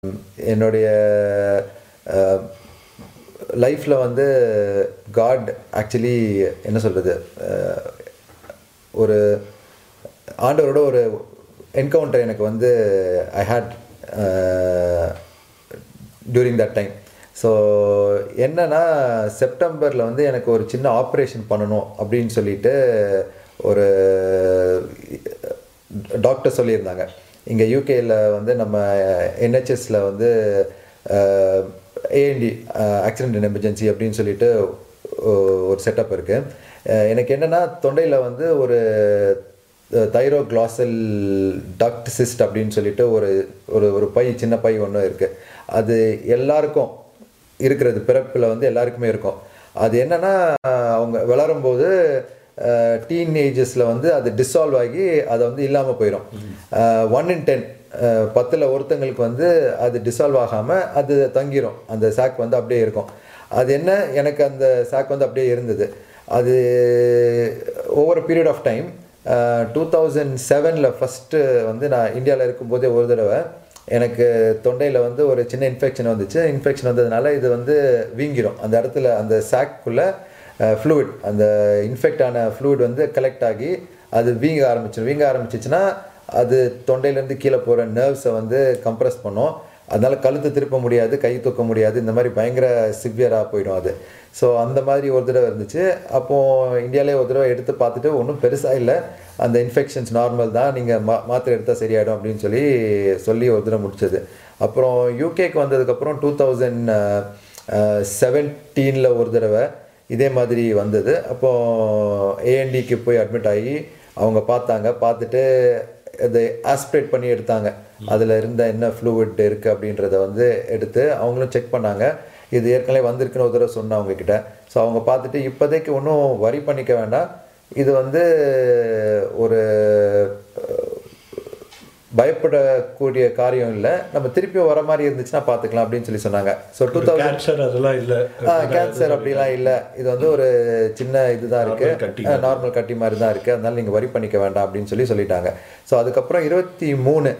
என்னுடைய லைஃப்பில் வந்து காட் ஆக்சுவலி என்ன சொல்கிறது, ஒரு ஆண்டவரோட ஒரு என்கவுண்டர் எனக்கு வந்து ஐ had during that time. So என்னன்னா, செப்டம்பரில் வந்து எனக்கு ஒரு சின்ன ஆப்ரேஷன் பண்ணணும் அப்படின்னு சொல்லிட்டு ஒரு டாக்டர் சொல்லியிருந்தாங்க. இங்கே யூகேயில் வந்து நம்ம என்ஹெச்எஸில் வந்து ஏஎன்டி ஆக்சிடென்ட் அண்ட் எமர்ஜென்சி அப்படின்னு சொல்லிட்டு ஒரு செட்டப் இருக்குது. எனக்கு என்னென்னா, தொண்டையில் வந்து ஒரு தைரோக்ளாசல் டக்ட் சிஸ்ட் அப்படின்னு சொல்லிட்டு ஒரு பை, சின்ன பை ஒன்று இருக்குது. அது எல்லாருக்கும் இருக்கிறது, பிறப்பில் வந்து எல்லாருக்குமே இருக்கும். அது என்னென்னா, அவங்க வளரும்போது டீனேஜஸில் வந்து அது டிசால்வ் ஆகி அதை வந்து இல்லாமல் போயிடும். 1 in 10, 10ல் ஒருத்தங்களுக்கு வந்து அது டிசால்வ் ஆகாமல் அது தங்கிடும். அந்த சாக் வந்து அப்படியே இருக்கும். அது என்ன, எனக்கு அந்த சாக் வந்து அப்படியே இருந்தது. அது over period of time 2007 first வந்து நான் இந்தியாவில் இருக்கும்போதே ஒரு தடவை எனக்கு தொண்டையில் வந்து ஒரு சின்ன இன்ஃபெக்ஷன் வந்துச்சு. இன்ஃபெக்ஷன் வந்ததுனால இது வந்து வீங்கிடும். அந்த இடத்துல அந்த சாக்குள்ளே ஃப்ளூயிட், அந்த இன்ஃபெக்ட் ஆன ஃப்ளூயிட் வந்து கலெக்ட் ஆகி அது வீங்க ஆரம்பிச்சிச்சுன்னா அது தொண்டையிலேருந்து கீழே போகிற நர்வ்ஸை வந்து கம்ப்ரெஸ் பண்ணும். அதனால் கழுத்து திருப்ப முடியாது, கை தூக்க முடியாது, இந்த மாதிரி பயங்கர சிவியராக போயிடும் அது. ஸோ அந்த மாதிரி ஒரு தடவை இருந்துச்சு. அப்போது இந்தியாவிலே ஒரு தடவை எடுத்து பார்த்துட்டு ஒன்றும் பெருசாக இல்லை, அந்த இன்ஃபெக்ஷன்ஸ் நார்மல் தான், நீங்கள் மாத்திரை எடுத்தால் சரியாயிடும் அப்படின்னு சொல்லி ஒரு தடவை முடிச்சது. அப்புறம் யூகேக்கு வந்ததுக்கப்புறம் 2017 ஒரு தடவை இதே மாதிரி வந்தது. அப்போது ஏஎன்டிக்கு போய் அட்மிட் ஆகி அவங்க பார்த்துட்டு அதை ஆஸ்பிரேட் பண்ணி எடுத்தாங்க. அதில் இருந்த என்ன ஃப்ளூயிட் இருக்குது அப்படின்றத வந்து எடுத்து அவங்களும் செக் பண்ணாங்க. இது ஏற்கனவே வந்திருக்குன்னு ஒரு தடவை சொன்னேன் அவங்கக்கிட்ட. ஸோ அவங்க பார்த்துட்டு இப்போதைக்கு ஒன்றும் வரி பண்ணிக்க வேண்டாம், இது வந்து ஒரு பயப்படக்கூடிய காரியம் இல்லை, நம்ம திருப்பியும் வர மாதிரி இருந்துச்சுன்னா பார்த்துக்கலாம் அப்படின்னு சொன்னாங்க. ஸோ 2000 கேன்சர் அதெல்லாம் இல்லை, கேன்சர் அப்படிலாம் இல்லை, இது வந்து ஒரு சின்ன இதுதான் இருக்குது, நார்மல் கட்டி மாதிரி தான் இருக்குது, அதனால நீங்கள் வரி பண்ணிக்க வேண்டாம் அப்படின்னு சொல்லிட்டாங்க. ஸோ அதுக்கப்புறம் 23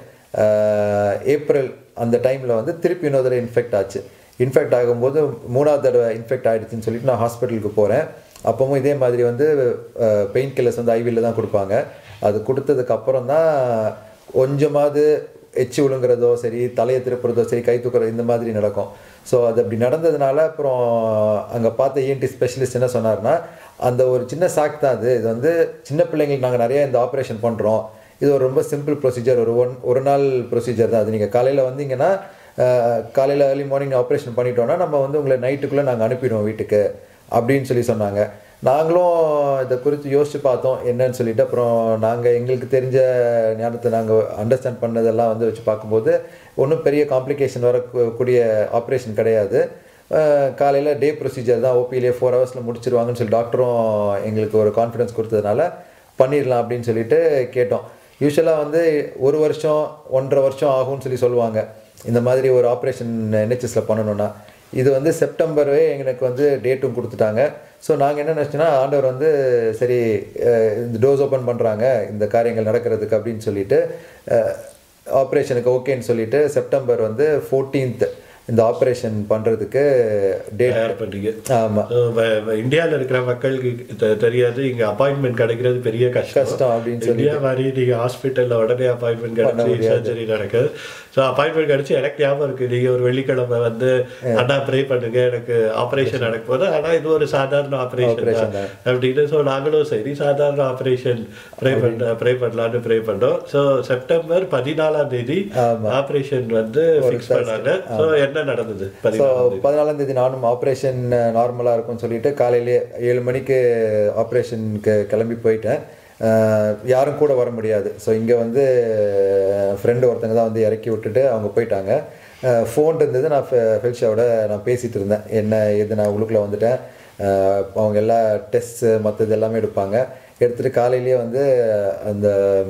ஏப்ரல் அந்த டைமில் வந்து திருப்பி இன்னொரு தடவை இன்ஃபெக்ட் ஆச்சு. இன்ஃபெக்ட் ஆகும்போது 3ஆவது தடவை இன்ஃபெக்ட் ஆகிடுச்சின்னு சொல்லிட்டு நான் ஹாஸ்பிட்டலுக்கு போகிறேன். அப்போவும் இதே மாதிரி வந்து பெயின் கில்லர்ஸ் வந்து ஐவியில் தான் கொடுப்பாங்க. அது கொடுத்ததுக்கப்புறம் தான் கொஞ்சமாவது எச்சி விழுங்குறதோ சரி, தலையை திருப்புறதோ சரி, கை தூக்குறதோ இந்த மாதிரி நடக்கும். ஸோ அது அப்படி நடந்ததுனால அப்புறம் அங்கே பார்த்த இஎன்டி ஸ்பெஷலிஸ்ட் என்ன சொன்னார்னா, அந்த ஒரு சின்ன சாக் தான் இது வந்து சின்ன பிள்ளைங்களுக்கு நாங்கள் நிறைய இந்த ஆப்ரேஷன் பண்ணுறோம், இது ஒரு ரொம்ப சிம்பிள் ப்ரொசீஜர், ஒரு நாள் ப்ரொசீஜர் தான். அது நீங்கள் காலையில் வந்தீங்கன்னா காலையில் ஏர்லி மார்னிங் ஆப்ரேஷன் பண்ணிட்டோன்னா நம்ம வந்து உங்களை நைட்டுக்குள்ளே நாங்கள் அனுப்பிடுவோம் வீட்டுக்கு அப்படின்னு சொன்னாங்க. நாங்களும் இதை குறித்து யோசித்து பார்த்தோம் என்னன்னு சொல்லிட்டு. அப்புறம் நாங்கள் எங்களுக்கு தெரிஞ்ச ஞானத்தை நாங்கள் அண்டர்ஸ்டாண்ட் பண்ணதெல்லாம் வந்து வச்சு பார்க்கும்போது ஒன்றும் பெரிய காம்ப்ளிகேஷன் வரக்கூடிய ஆப்ரேஷன் கிடையாது. காலையில் டே ப்ரொசீஜர் தான், ஓபியிலே 4 ஹவர்ஸில் முடிச்சிருவாங்கன்னு சொல்லி டாக்டரும் எங்களுக்கு ஒரு கான்ஃபிடன்ஸ் கொடுத்ததுனால பண்ணிடலாம் அப்படின்னு சொல்லிட்டு கேட்டோம். யூஸ்வலாக வந்து 1 வருஷம் 1.5 வருஷம் ஆகும்னு சொல்லுவாங்க இந்த மாதிரி ஒரு ஆப்ரேஷன் என்ஹெச்எஸில் பண்ணணுன்னா. இது வந்து செப்டம்பரே எங்களுக்கு வந்து டேட்டும் கொடுத்துட்டாங்க. ஸோ நாங்கள் என்ன நினச்சோன்னா, ஆண்டவர் வந்து சரி இந்த டோஸ் ஓப்பன் பண்ணுறாங்க இந்த காரியங்கள் நடக்கிறதுக்கு அப்படின்னு சொல்லிட்டு ஆப்ரேஷனுக்கு ஓகேன்னு சொல்லிட்டு செப்டம்பர் வந்து 14th இந்த ஆப்ரேஷன் பண்ணுறதுக்கு டேட் பண்ணீங்க. ஆமாம், இந்தியாவில் இருக்கிற மக்களுக்கு தெரியாது, இங்கே அப்பாயின்மெண்ட் கிடைக்கிறது பெரிய கஷ்டம் அப்படின்னு சொல்லி மாதிரி நீங்கள் ஹாஸ்பிட்டலில் உடனே அப்பாயின்மெண்ட் கிடைச்சி சர்ஜரி நடக்குது. ஸோ அப்பாயின்மெண்ட் கிடச்சி எனக்கு ஞாபகம் இருக்குது, நீங்கள் ஒரு வெள்ளிக்கிழமை வந்து அண்ணா ப்ரே பண்ணுங்க எனக்கு ஆப்ரேஷன் நடக்க போது, ஆனால் இது ஒரு சாதாரண ஆப்ரேஷன் அப்படின்னு. ஸோ நாங்களும் சரி சாதாரண ஆப்ரேஷன் ப்ரே பண்ணலான்னு ப்ரே பண்ணோம். ஸோ செப்டம்பர் 14ஆம் தேதி ஆப்ரேஷன் வந்து ஃபிக்ஸ் பண்ணாங்க. ஸோ என்ன நடந்தது? 14ஆம் தேதி நானும் ஆப்ரேஷன் நார்மலாக இருக்கும்னு சொல்லிட்டு காலையிலே 7 மணிக்கு ஆப்ரேஷனுக்கு கிளம்பி போயிட்டேன். யாரும் கூட வர முடியாது. ஸோ இங்கே வந்து ஃப்ரெண்டு ஒருத்தங்க தான் வந்து இறக்கி விட்டுட்டு அவங்க போயிட்டாங்க. ஃபோன் இருந்தது, நான் ஃபெல்ஷாவோட நான் பேசிகிட்டு இருந்தேன் என்ன ஏது, நான் உள்ளுக்குள்ளே வந்துட்டேன். அவங்க எல்லா டெஸ்ட்டு மற்றது எல்லாமே எடுப்பாங்க. எடுத்துகிட்டு காலையிலேயே வந்து அந்த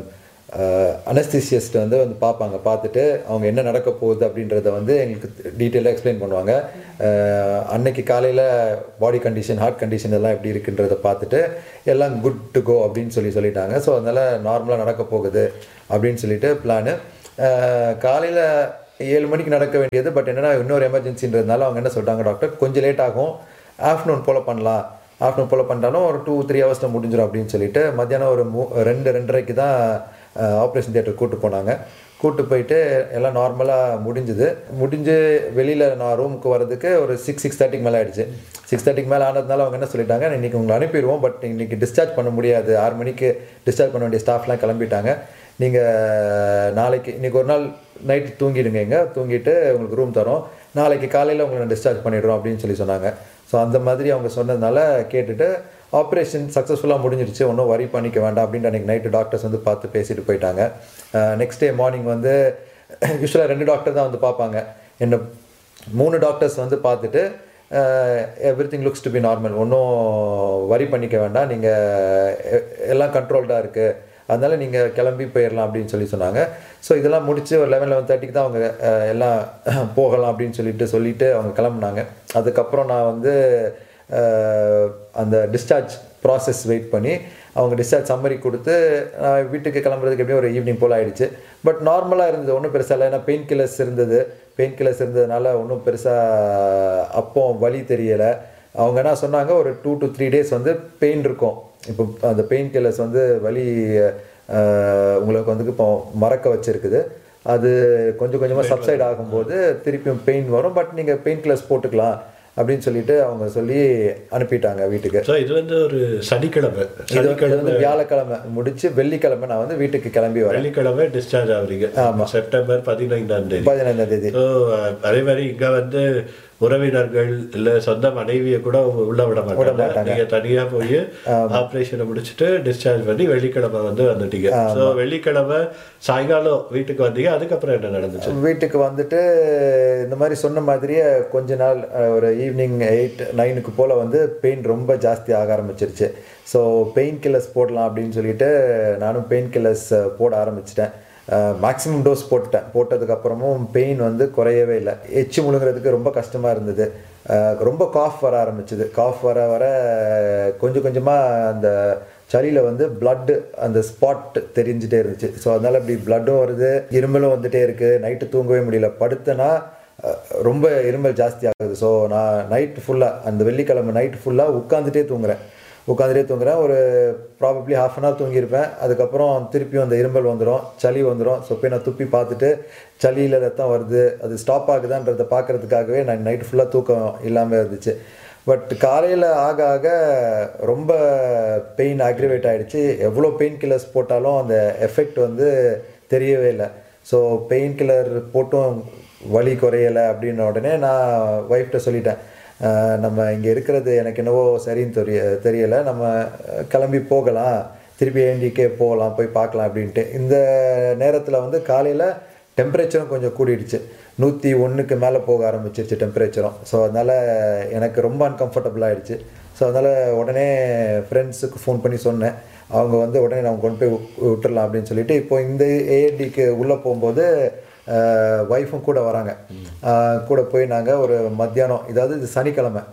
அனஸ்தீசியஸ்ட் வந்து பார்ப்பாங்க. பார்த்துட்டு அவங்க என்ன நடக்க போகுது அப்படின்றத வந்து எங்களுக்கு டீட்டெயிலாக எக்ஸ்பிளைன் பண்ணுவாங்க. அன்னைக்கு காலையில் பாடி கண்டிஷன், ஹார்ட் கண்டிஷன் எல்லாம் எப்படி இருக்குன்றதை பார்த்துட்டு எல்லாம் குட் டு கோ அப்படின்னு சொல்லிட்டாங்க. ஸோ அதனால் நார்மலாக நடக்க போகுது அப்படின்னு சொல்லிட்டு பிளானு. காலையில் 7 மணிக்கு நடக்க வேண்டியது. பட் என்னன்னா இன்னொரு எமர்ஜென்சின்றதுனால அவங்க என்ன சொல்லிட்டாங்க, டாக்டர் கொஞ்சம் லேட் ஆகும், ஆஃப்டர்நூன் போல் பண்ணலாம், ஆஃப்டர்நூன் போல் பண்ணிட்டாலும் ஒரு 2-3 ஹவர்ஸில் முடிஞ்சிடும் அப்படின்னு சொல்லிட்டு மத்தியானம் ஒரு 2-2:30க்கு தான் ஆப்ரேஷன் தியேட்டர் கூப்பிட்டு போனாங்க. கூப்பிட்டு போயிட்டு எல்லாம் நார்மலாக முடிஞ்சு வெளியில் நான் ரூமுக்கு வரதுக்கு ஒரு 6-6:30 மேலே ஆகிடுச்சு. 6:30 மேலே ஆனதுனால அவங்க என்ன சொல்லிட்டாங்க, இன்றைக்கி உங்களை அனுப்பிடுவோம், பட் இன்றைக்கி டிஸ்சார்ஜ் பண்ண முடியாது, 6 மணிக்கு டிஸ்சார்ஜ் பண்ண வேண்டிய ஸ்டாஃப்லாம் கிளம்பிட்டாங்க, நீங்கள் நாளைக்கு இன்றைக்கி ஒரு நாள் நைட்டு தூங்கிடுங்க, தூங்கிட்டு உங்களுக்கு ரூம் தரோம், நாளைக்கு காலையில் உங்களை நான் டிஸ்சார்ஜ் பண்ணிடுறோம் அப்படின்னு சொன்னாங்க. ஸோ அந்த மாதிரி அவங்க சொன்னதுனால கேட்டுட்டு ஆப்ரேஷன் சக்ஸஸ்ஃபுல்லாக முடிஞ்சிருச்சு, ஒன்றும் வரி பண்ணிக்க வேண்டாம் அப்படின்ட்டு அன்றைக்கி நைட்டு டாக்டர்ஸ் வந்து பார்த்து பேசிட்டு போயிட்டாங்க. நெக்ஸ்ட் டே மார்னிங் வந்து யூஸ்வலாக 2 டாக்டர் தான் வந்து பார்ப்பாங்க. என்ன 3 டாக்டர்ஸ் வந்து பார்த்துட்டு everything looks to be normal, ஒன்றும் வரி பண்ணிக்க வேண்டாம், நீங்கள் எல்லாம் கண்ட்ரோல்டாக இருக்குது, அதனால நீங்கள் கிளம்பி போயிடலாம் அப்படின்னு சொன்னாங்க. ஸோ இதெல்லாம் முடித்து ஒரு 11-11:30க்கு தான் அவங்க எல்லாம் போகலாம் அப்படின்னு சொல்லிட்டு அவங்க கிளம்புனாங்க. அதுக்கப்புறம் நான் வந்து அந்த டிஸ்சார்ஜ் ப்ராசஸ் வெயிட் பண்ணி அவங்க டிஸ்சார்ஜ் சம்மரி கொடுத்து வீட்டுக்கு கிளம்புறதுக்கு எப்படியும் ஒரு ஈவினிங் போல் ஆகிடுச்சு. பட் நார்மலாக இருந்தது, ஒன்றும் பெருசாக இல்லை. ஏன்னா பெயின் கில்லர்ஸ் இருந்ததுனால ஒன்றும் பெருசாக அப்போ வலி தெரியலை. அவங்க என்ன சொன்னாங்க, ஒரு 2 to 3 days வந்து பெயின் இருக்கும். இப்போ அந்த பெயின் கில்லர்ஸ் வந்து வலி உங்களுக்கு வந்து இப்போ மறக்க வச்சுருக்குது, அது கொஞ்சம் கொஞ்சமாக சப்சைட் ஆகும்போது திருப்பியும் பெயின் வரும், பட் நீங்கள் பெயின் கில்லர்ஸ் போட்டுக்கலாம் அப்படின்னு சொல்லிட்டு அவங்க சொல்லி அனுப்பிட்டாங்க வீட்டுக்கு. ஸோ இது வந்து ஒரு சனிக்கிழமை, இது வந்து வியாழக்கிழமை முடிச்சு வெள்ளிக்கிழமை நான் வந்து வீட்டுக்கு கிளம்பி வரேன். வெள்ளிக்கிழமை டிஸ்சார்ஜ் ஆகுறீங்க. ஆமாம், செப்டம்பர் 15ஆம் தேதி. ஸோ அதே மாதிரி இங்கே வந்து உறவினர்கள் இல்லை சொந்த மனைவியை கூட உள்ள விட மாட்டாங்க. நீங்கள் தனியாக போய் ஆப்ரேஷனை முடிச்சுட்டு டிஸ்சார்ஜ் பண்ணி வெள்ளிக்கிழமை வந்து வந்துட்டீங்க. ஸோ வெள்ளிக்கிழமை சாயங்காலம் வீட்டுக்கு வந்தீங்க. அதுக்கப்புறம் என்ன நடந்துச்சு? வீட்டுக்கு வந்துட்டு இந்த மாதிரி சொன்ன மாதிரியே கொஞ்ச நாள் ஒரு ஈவினிங் 8-9க்கு போல் வந்து பெயின் ரொம்ப ஜாஸ்தி ஆக ஆரம்பிச்சிருச்சு. ஸோ பெயின் கில்லர்ஸ் போடலாம் அப்படின்னு சொல்லிட்டு நானும் பெயின் கில்லர்ஸ் போட ஆரம்பிச்சிட்டேன். மேக்ஸிமம் டோஸ் போட்டதுக்கப்புறமும் பெயின் வந்து குறையவே இல்லை. எச்சி முழுங்கிறதுக்கு ரொம்ப கஷ்டமாக இருந்தது. ரொம்ப காஃப் வர ஆரம்பிச்சிது. காஃப் வர கொஞ்சம் கொஞ்சமாக அந்த சளியில் வந்து பிளட்டு அந்த ஸ்பாட் தெரிஞ்சிட்டே இருந்துச்சு. ஸோ அதனால் இப்படி பிளட்டும் வருது, இருமலும் வந்துகிட்டே இருக்குது. நைட்டு தூங்கவே முடியல. படுத்தனா ரொம்ப இருமல் ஜாஸ்தி ஆகுது. ஸோ நான் நைட்டு ஃபுல்லாக அந்த வெள்ளிக்கிழமை நைட்டு ஃபுல்லாக உட்காந்துட்டே தூங்குறேன். ஒரு ப்ராபப்ளி 1/2 hour தூங்கியிருப்பேன். அதுக்கப்புறம் திருப்பியும் அந்த இருமல் வந்துடும், சளி வந்துடும். ஸோ போய் நான் துப்பி பார்த்துட்டு சளியில் ரத்தம் வருது, அது ஸ்டாப் ஆகுதான்றதை பார்க்குறதுக்காகவே நான் நைட்டு ஃபுல்லாக தூக்கம் இல்லாமல் இருந்துச்சு. பட் காலையில் ஆக ரொம்ப பெயின் அக்ரிவேட் ஆகிடுச்சு. எவ்வளோ பெயின் கில்லர்ஸ் போட்டாலும் அந்த எஃபெக்ட் வந்து தெரியவே இல்லை. ஸோ பெயின் கில்லர் போட்டும் வலி குறையலை அப்படின்ன உடனே நான் ஒய்ஃப்கிட்ட சொல்லிட்டேன், நம்ம இங்கே இருக்கிறது எனக்கு என்னவோ சரின்னு தெரியலை, நம்ம கிளம்பி போகலாம், திருப்பி ஏண்டிக்கே போகலாம், போய் பார்க்கலாம் அப்படின்ட்டு. இந்த நேரத்தில் வந்து காலையில் டெம்பரேச்சரும் கொஞ்சம் கூடிடுச்சு, 101க்கு மேலே போக ஆரம்பிச்சிருச்சு டெம்பரேச்சரும். ஸோ அதனால் எனக்கு ரொம்ப அன்கம்ஃபர்டபுள் ஆகிடுச்சு. ஸோ அதனால் உடனே ஃப்ரெண்ட்ஸுக்கு ஃபோன் பண்ணி சொன்னேன். அவங்க வந்து உடனே நான் கொண்டு போய் விட்டுடலாம் அப்படின்னு சொல்லிட்டு, இப்போ இந்த ஏஎன்டிக்கு உள்ளே போகும்போது ஒய்ஃபும் கூட வராங்க. கூட போய் நாங்கள் ஒரு மத்தியானம், இதாவது இது சனிக்கிழமை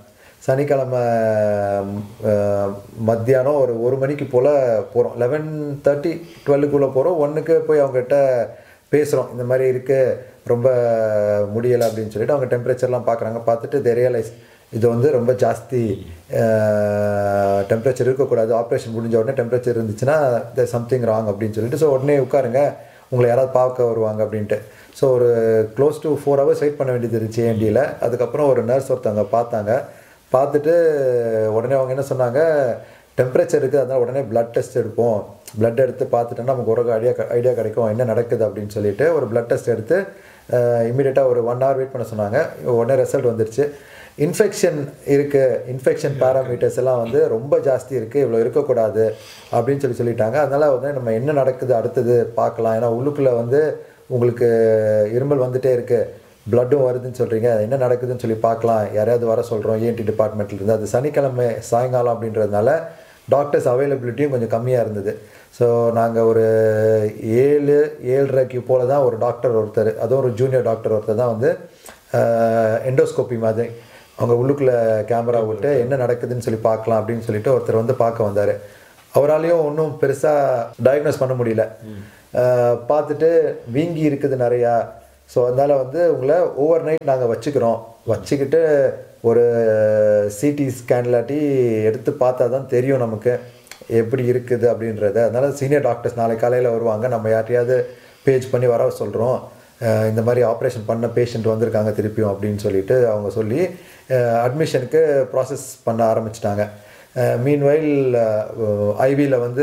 மத்தியானம் ஒரு 1 மணிக்கு போல் போகிறோம். 11:30-12க்குள்ளே போகிறோம். 1க்கு போய் அவங்ககிட்ட பேசுகிறோம், இந்த மாதிரி இருக்குது, ரொம்ப முடியலை அப்படின்னு சொல்லிட்டு. அவங்க டெம்பரேச்சர்லாம் பார்க்குறாங்க. பார்த்துட்டு தே ரியலைஸ் இது வந்து ரொம்ப ஜாஸ்தி டெம்பரேச்சர் இருக்கக்கூடாது, ஆப்ரேஷன் முடிஞ்ச உடனே டெம்பரேச்சர் இருந்துச்சுன்னா தேர் சம்திங் ராங் அப்படின்னு சொல்லிட்டு, ஸோ உடனே உட்காருங்க, உங்களை யாராவது பார்க்க வருவாங்க அப்படின்ட்டு. ஸோ ஒரு க்ளோஸ் டு 4 hours வெயிட் பண்ண வேண்டியது இருந்துச்சு ஏஎன்டியில். அதுக்கப்புறம் ஒரு நர்ஸ் ஒருத்தவங்க பார்த்துட்டு உடனே அவங்க என்ன சொன்னாங்க, டெம்பரேச்சர் இருக்குது, அதனால் உடனே பிளட் டெஸ்ட் எடுப்போம், பிளட் எடுத்து பார்த்துட்டோன்னா நமக்கு ஒரு ஐடியா கிடைக்கும் என்ன நடக்குது அப்படின்னு சொல்லிட்டு ஒரு பிளட் டெஸ்ட் எடுத்து இமீடியட்டாக ஒரு 1 hour வெயிட் பண்ண சொன்னாங்க. உடனே ரிசல்ட் வந்துருச்சு. இன்ஃபெக்ஷன் இருக்குது, இன்ஃபெக்ஷன் பேராமீட்டர்ஸ் எல்லாம் வந்து ரொம்ப ஜாஸ்தி இருக்குது, இவ்வளோ இருக்கக்கூடாது அப்படின்னு சொல்லிட்டாங்க. அதனால் வந்து நம்ம என்ன நடக்குது அடுத்தது பார்க்கலாம், ஏன்னா உள்ளுக்குள்ளே வந்து உங்களுக்கு இருமல் வந்துகிட்டே இருக்குது, பிளட்டும் வருதுன்னு சொல்கிறீங்க, என்ன நடக்குதுன்னு சொல்லி பார்க்கலாம், யாரையாவது வர சொல்கிறோம் ஏஎன்டி டிபார்ட்மெண்ட்லேருந்து. அது சனிக்கிழமை சாயங்காலம் அப்படின்றதுனால டாக்டர்ஸ் அவைலபிலிட்டியும் கொஞ்சம் கம்மியாக இருந்தது. ஸோ நாங்கள் ஒரு 7-7:30 போல் தான் ஒரு டாக்டர் ஒருத்தர், அதுவும் ஒரு ஜூனியர் டாக்டர் ஒருத்தர் தான் வந்து எண்டோஸ்கோப்பி மாதிரி அவங்க உள்ளுக்குள்ளே கேமரா விட்டு என்ன நடக்குதுன்னு சொல்லி பார்க்கலாம் அப்படின்னு சொல்லிட்டு ஒருத்தர் வந்து பார்க்க வந்தார். அவராலையும் ஒன்றும் பெருசாக டயக்னோஸ் பண்ண முடியல. பார்த்துட்டு வீங்கி இருக்குது நிறையா, ஸோ அதனால் வந்து உங்களை ஓவர் நைட் நாங்கள் வச்சுக்கிட்டு ஒரு சிடி ஸ்கேன்லாட்டி எடுத்து பார்த்தா தான் தெரியும் நமக்கு எப்படி இருக்குது அப்படின்றத. அதனால் சீனியர் டாக்டர்ஸ் நாளைக்கு காலையில் வருவாங்க, நம்ம யார்ட்டையாவது பேஜ் பண்ணி வர சொல்கிறோம், இந்த மாதிரி ஆப்ரேஷன் பண்ண பேஷண்ட் வந்திருக்காங்க திருப்பியும் அப்படின்னு சொல்லிட்டு அவங்க சொல்லி அட்மிஷனுக்கு ப்ராசஸ் பண்ண ஆரம்பிச்சிட்டாங்க. மீன்வைல் ஐவியில் வந்து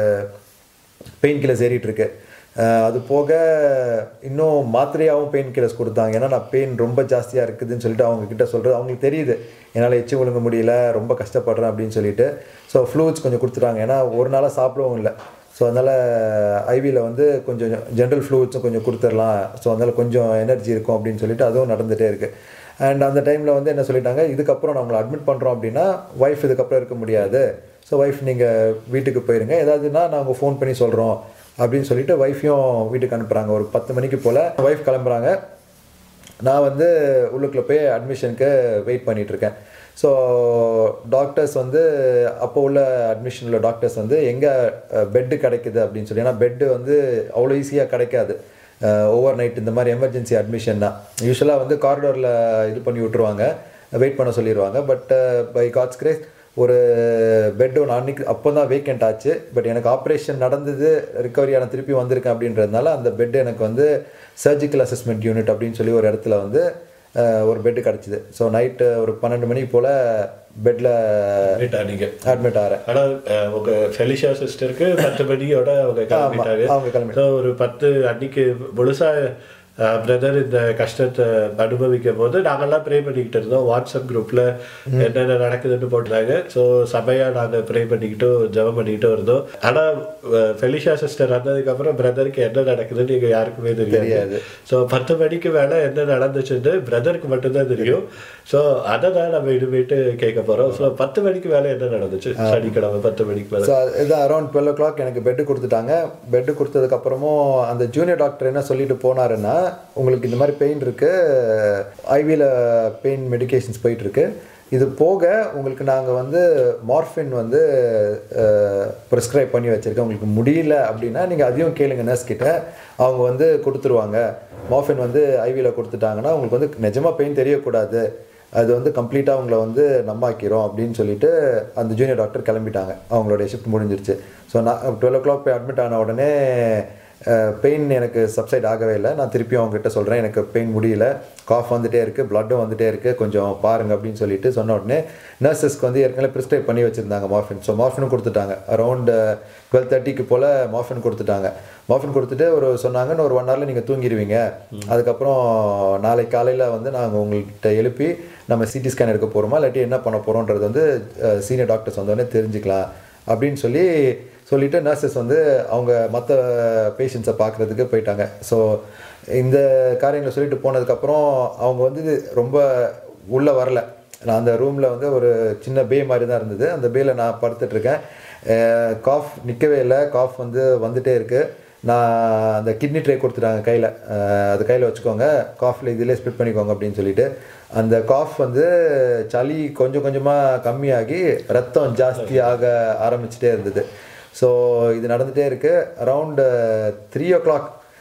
பெயின் கில்லர்ஸ் ஏறிட்டுருக்கு. அது போக இன்னும் மாத்திரையாகவும் பெயின் கில்லர்ஸ் கொடுத்தாங்க. ஏன்னா நான் பெயின் ரொம்ப ஜாஸ்தியாக இருக்குதுன்னு சொல்லிட்டு அவங்கக்கிட்ட சொல்கிறது அவங்களுக்கு தெரியுது, என்னால் எச்சி ஒழுங்க முடியல, ரொம்ப கஷ்டப்படுறேன் அப்படின்னு சொல்லிட்டு. ஸோ ஃப்ளூயிட்ஸ் கொஞ்சம் கொடுத்துட்டாங்க, ஏன்னா ஒரு நாளாக சாப்பிடவும் இல்லை. ஸோ அதனால் ஐவியில் வந்து கொஞ்சம் ஜென்ரல் ஃப்ளூயிட்ஸும் கொஞ்சம் கொடுத்துடலாம், ஸோ அதனால் கொஞ்சம் எனர்ஜி இருக்கும் அப்படின்னு சொல்லிட்டு அதுவும் நடந்துகிட்டே இருக்குது. அண்ட் அந்த டைமில் வந்து என்ன சொல்லிட்டாங்க, இதுக்கப்புறம் நம்மளை அட்மிட் பண்ணுறோம் அப்படின்னா ஒய்ஃப் இதுக்கப்புறம் இருக்க முடியாது, ஸோ ஒய்ஃப் நீங்கள் வீட்டுக்கு போயிருங்க, ஏதாவதுன்னா நாங்கள் ஃபோன் பண்ணி சொல்கிறோம் அப்படின்னு சொல்லிட்டு ஒய்ஃபையும் வீட்டுக்கு அனுப்புகிறாங்க. ஒரு 10 மணிக்கு போல் ஒய்ஃப் கிளம்புறாங்க. நான் வந்து உள்ளுக்குள்ளே போய் அட்மிஷனுக்கு வெயிட் பண்ணிகிட்ருக்கேன். ஸோ டாக்டர்ஸ் வந்து அப்போ உள்ள அட்மிஷனில் டாக்டர்ஸ் வந்து எங்கே பெட்டு கிடைக்குது அப்படின்னு சொல்லி, ஏன்னா பெட்டு வந்து அவ்வளோ ஈஸியாக கிடைக்காது ஓவர் நைட் இந்த மாதிரி எமர்ஜென்சி அட்மிஷன்னா. யூஸ்வலாக வந்து காரிடோரில் இது பண்ணி விட்ருவாங்க, வெயிட் பண்ண சொல்லிடுவாங்க. பட் பை காட்ஸ் கிரேஸ் ஒரு பெட் ஒன்று அன்றைக்கி அப்போ தான் வேக்கண்ட் ஆச்சு. பட் எனக்கு ஆப்ரேஷன் நடந்தது, ரிக்கவரியான திருப்பி வந்திருக்கேன் அப்படின்றதுனால அந்த பெட்டு எனக்கு வந்து சர்ஜிக்கல் அசஸ்மெண்ட் யூனிட் அப்படின்னு சொல்லி ஒரு இடத்துல வந்து ஒரு பெட்டு கிடச்சிது. ஸோ நைட்டு ஒரு 12 மணிக்கு போல் பெட்டில் அட்மிட் ஆகிறேன். ஆனால் உங்கள் ஃபெலிஷா சிஸ்டருக்கு 10 மணியோட அவங்க கிளம்பிட்டாங்க. ஒரு 10 அன்னைக்கு முழுசாக பிரதர் இந்த கஷ்டத்தை அனுபவிக்கும் போது நாங்கள்லாம் ப்ரே பண்ணிக்கிட்டு இருந்தோம். வாட்ஸ்அப் குரூப்பில் என்னென்ன நடக்குதுன்னு போட்டுறாங்க. ஸோ சபையாக நாங்கள் ப்ரே பண்ணிக்கிட்டோம், ஜெபம் பண்ணிக்கிட்டும் இருந்தோம். ஆனால் ஃபெலிஷா சிஸ்டர் வந்ததுக்கப்புறம் பிரதருக்கு என்ன நடக்குதுன்னு எங்கள் யாருக்குமே தெரியாது. ஸோ 10 மணிக்கு மேலே என்ன நடந்துச்சுன்னு பிரதருக்கு மட்டும்தான் தெரியும். ஸோ அதை தான் நம்ம இனிமேட்டு கேட்க போகிறோம். ஸோ 10 மணிக்கு மேலே என்ன நடந்துச்சு சனிக்கிழமை 10 மணிக்கு மேலே? ஸோ இது அரௌண்ட் 12 o'clock எனக்கு பெட்டு கொடுத்துட்டாங்க. பெட்டு கொடுத்ததுக்கப்புறமும் அந்த ஜூனியர் டாக்டர் என்ன சொல்லிட்டு போனாருன்னா, உங்களுக்கு இந்த மாதிரி பெயின் இருக்குது, ஐவியில் பெயின் மெடிக்கேஷன்ஸ் போயிட்டுருக்கு, இது போக உங்களுக்கு நாங்கள் வந்து மார்ஃபின் வந்து ப்ரிஸ்கிரைப் பண்ணி வச்சுருக்கேன், உங்களுக்கு முடியல அப்படின்னா நீங்கள் அதையும் கேளுங்க நர்ஸ் கிட்ட, அவங்க வந்து கொடுத்துருவாங்க. மார்ஃபின் வந்து ஐவியில் கொடுத்துட்டாங்கன்னா உங்களுக்கு வந்து நிஜமாக பெயின் தெரியக்கூடாது, அது வந்து கம்ப்ளீட்டாக அவங்கள வந்து நம்பாக்கிறோம் அப்படின்னு சொல்லிட்டு அந்த ஜூனியர் டாக்டர் கிளம்பிட்டாங்க. அவங்களுடைய ஷிஃப்ட் முடிஞ்சிருச்சு. ஸோ நான் 12 o'clock போய் அட்மிட் ஆன உடனே பெயின் எனக்கு சப்சைட் ஆகவே இல்லை. நான் திருப்பியும் அவங்ககிட்ட சொல்கிறேன், எனக்கு பெயின் முடியல, காஃப் வந்துகிட்டே இருக்குது, ப்ளட்டும் வந்துகிட்டே இருக்குது, கொஞ்சம் பாருங்கள் அப்படின்னு சொல்லிட்டு சொன்ன உடனே நர்சஸ்க்கு வந்து ஏற்கனவே ப்ரிஸ்கிரைப் பண்ணி வச்சுருந்தாங்க மார்ஃபின். ஸோ மார்ஃபினும் கொடுத்துட்டாங்க. அரௌண்ட் 12:30 போல் மார்ஃபின் கொடுத்துட்டாங்க. மார்ஃபின் கொடுத்துட்டு சொன்னாங்கன்னு ஒரு 1 hourல நீங்கள் தூங்கிடுவீங்க, அதுக்கப்புறம் நாளைக்கு காலையில் வந்து நாங்கள் உங்கள்கிட்ட எழுப்பி நம்ம சிடி ஸ்கேன் எடுக்க போகிறோமா இல்லாட்டி என்ன பண்ண போகிறோன்றது வந்து சீனியர் டாக்டர்ஸ் வந்தோடனே தெரிஞ்சுக்கலாம் அப்படின்னு சொல்லிவிட்டு நர்சஸ் வந்து அவங்க மற்ற பேஷண்ட்ஸை பார்க்குறதுக்கு போயிட்டாங்க. ஸோ இந்த காரியங்களை சொல்லிட்டு போனதுக்கப்புறம் அவங்க வந்து ரொம்ப உள்ளே வரல. நான் அந்த ரூமில் வந்து ஒரு சின்ன பே மாதிரி தான் இருந்தது, அந்த பேயில் நான் படுத்துட்ருக்கேன். காஃப் நிற்கவே இல்லை, காஃப் வந்து வந்துகிட்டே இருக்குது. நான் அந்த கிட்னி ட்ரே கொடுத்துட்டாங்க கையில், அது கையில் வச்சுக்கோங்க, காஃபில் இதிலே ஸ்ப்ளிட் பண்ணிக்கோங்க அப்படின்னு சொல்லிட்டு அந்த காஃப் வந்து சளி கொஞ்சம் கொஞ்சமாக கம்மியாகி ரத்தம் ஜாஸ்தியாக ஆரம்பிச்சிட்டே இருந்தது. ஸோ இது நடந்துகிட்டே இருக்குது. அரவுண்ட் 3 o'clock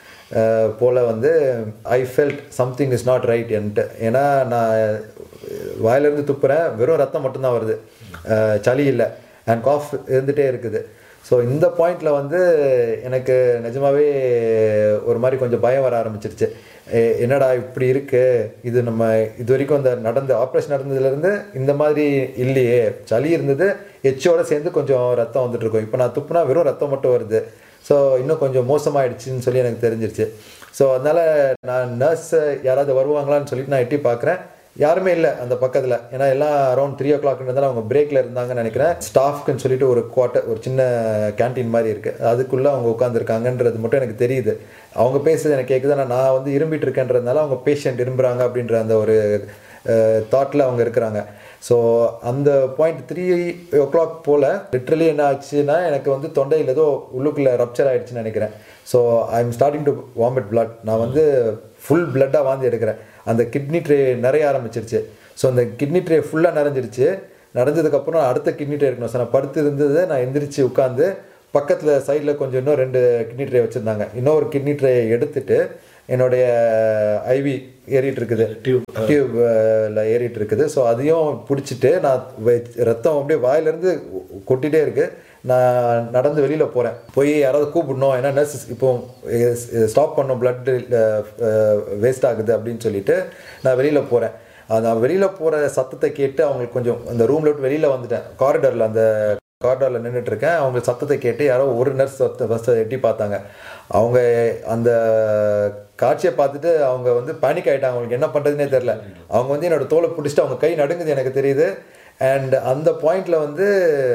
போல் வந்து I felt something is not right என்ட்டு. ஏன்னா நான் வாயிலேருந்து துப்புறேன், வெறும் ரத்தம் மட்டும்தான் வருது, சளி இல்லை, அண்ட் காஃப் இருந்துகிட்டே இருக்குது. ஸோ இந்த பாயிண்டில் வந்து எனக்கு நிஜமாகவே ஒரு மாதிரி கொஞ்சம் பயம் வர ஆரம்பிச்சிருச்சு. என்னடா இப்படி இருக்குது, இது நம்ம இது வரைக்கும் அந்த ஆப்ரேஷன் நடந்ததுலேருந்து இந்த மாதிரி இல்லையே, சளி இருந்தது, எச்சோடு சேர்ந்து கொஞ்சம் ரத்தம் வந்துட்டுருக்கோம், இப்போ நான் துப்புனா வெறும் ரத்தம் மட்டும் வருது, ஸோ இன்னும் கொஞ்சம் மோசமாகிடுச்சின்னு சொல்லி எனக்கு தெரிஞ்சிருச்சு. ஸோ அதனால் நான் நர்ஸ் யாராவது வருவாங்களான்னு சொல்லிட்டு நான் எட்டி பார்க்குறேன், யாருமே இல்லை அந்த பக்கத்தில். ஏன்னா எல்லாம் அரௌண்ட் 3 o'clockன்றதால அவங்க பிரேக்கில் இருந்தாங்கன்னு நினைக்கிறேன். ஸ்டாஃப்க்குன்னு சொல்லிட்டு ஒரு சின்ன கேன்டீன் மாதிரி இருக்குது, அதுக்குள்ளே அவங்க உட்காந்துருக்காங்கன்றது மட்டும் எனக்கு தெரியுது. அவங்க பேசுறது எனக்கு கேட்குது, ஆனால் நான் வந்து இரும்பிட்டு இருக்கேன்றதுனால அவங்க பேஷண்ட் இரும்புறாங்க அப்படின்ற அந்த ஒரு தாட்டில் அவங்க இருக்கிறாங்க. ஸோ அந்த பாயிண்ட் 3 o'clock போல் லிட்ரலி என்ன ஆச்சுன்னா, எனக்கு வந்து தொண்டையில் ஏதோ உள்ளுக்குள்ளே ரப்சர் ஆகிடுச்சுன்னு நினைக்கிறேன். So I am starting to vomit blood. நான் வந்து ஃபுல் பிளட்டாக வாந்தி எடுக்கிறேன். அந்த கிட்னி ட்ரே நிறைய ஆரம்பிச்சிருச்சு. ஸோ அந்த கிட்னி ட்ரே ஃபுல்லாக நிறைஞ்சிருச்சு. நிறைஞ்சதுக்கப்புறம் அடுத்த கிட்னி ட்ரே இருக்கணும். ஸோ நான் படுத்து இருந்தது, நான் எந்திரிச்சு உட்காந்து பக்கத்தில் சைடில் கொஞ்சம் இன்னும் 2 கிட்னி ட்ரே வச்சுருந்தாங்க. இன்னொரு கிட்னி ட்ரே எடுத்துகிட்டு என்னுடைய ஐவி ஏறிட்டு இருக்குது, டியூப்ல ஏறிட்டு இருக்குது. ஸோ அதையும் பிடிச்சிட்டு நான் ரத்தம் அப்படியே வாயிலேருந்து கொட்டிகிட்டே இருக்குது. நான் நடந்து வெளியில் போகிறேன், போய் யாராவது கூப்பிடணும், ஏன்னா நர்ஸ் இப்போ ஸ்டாப் பண்ணோம், பிளட் வேஸ்ட் ஆகுது அப்படின்னு சொல்லிட்டு நான் வெளியில் போகிறேன். நான் வெளியில் போகிற சத்தத்தை கேட்டு அவங்களுக்கு கொஞ்சம் அந்த ரூமில் விட்டு வெளியில் வந்துட்டேன், காரிடாரில் அந்த காரிடாரில் நின்றுட்டுருக்கேன். அவங்க சத்தத்தை கேட்டு யாரோ ஒரு நர்ஸ் ஃபஸ்ட்டு எட்டி பார்த்தாங்க. அவங்க அந்த காட்சியை பார்த்துட்டு அவங்க வந்து பேனிக் ஆகிட்டாங்க, அவங்களுக்கு என்ன பண்ணுறதுனே தெரில. அவங்க வந்து என்னோடய தோலை பிடிச்சிட்டு அவங்க கை நடுங்குது எனக்கு தெரியுது. அண்ட் அந்த பாயிண்டில் வந்து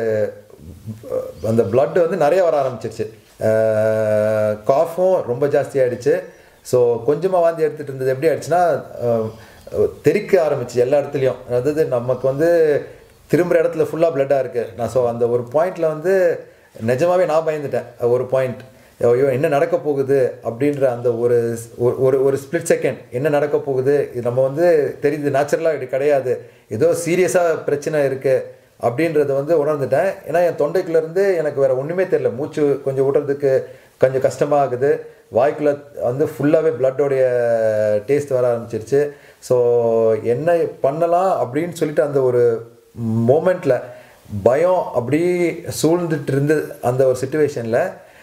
அந்த பிளட் வந்து நிறைய வர ஆரம்பிச்சிருச்சு, காஃபும் ரொம்ப ஜாஸ்தி ஆகிடுச்சு. ஸோ கொஞ்சமாக வாந்தி எடுத்துகிட்டு இருந்தது எப்படி ஆயிடுச்சுன்னா தெறிக்க ஆரம்பிச்சு எல்லா இடத்துலையும். அதாவது நமக்கு வந்து திரும்புகிற இடத்துல ஃபுல்லாக பிளட்டாக இருக்குது. நான் ஸோ அந்த ஒரு பாயிண்டில் வந்து நிஜமாகவே நான் பயந்துட்டேன். ஒரு பாயிண்ட், ஐயோ என்ன நடக்க போகுது அப்படின்ற அந்த ஒரு ஒரு ஸ்பிளிட் செகண்ட், என்ன நடக்க போகுது, இது நம்ம வந்து தெரியுது நேச்சுரலாக இது கிடையாது, ஏதோ சீரியஸாக பிரச்சனை இருக்குது அப்படின்றத வந்து உணர்ந்துட்டேன். ஏன்னா என் தொண்டைக்குள்ளேருந்து எனக்கு வேறு ஒன்றுமே தெரியல, மூச்சு கொஞ்சம் விடுறதுக்கு கொஞ்சம் கஷ்டமாக ஆகுது, வாய்க்குள்ளே வந்து ஃபுல்லாகவே பிளட்டோடைய டேஸ்ட் வர ஆரம்பிச்சிருச்சு. ஸோ என்ன பண்ணலாம் அப்படின்னு சொல்லிட்டு அந்த ஒரு மோமெண்ட்டில் பயம் அப்படி சூழ்ந்துட்டு இருந்து அந்த ஒரு சிச்சுவேஷனில்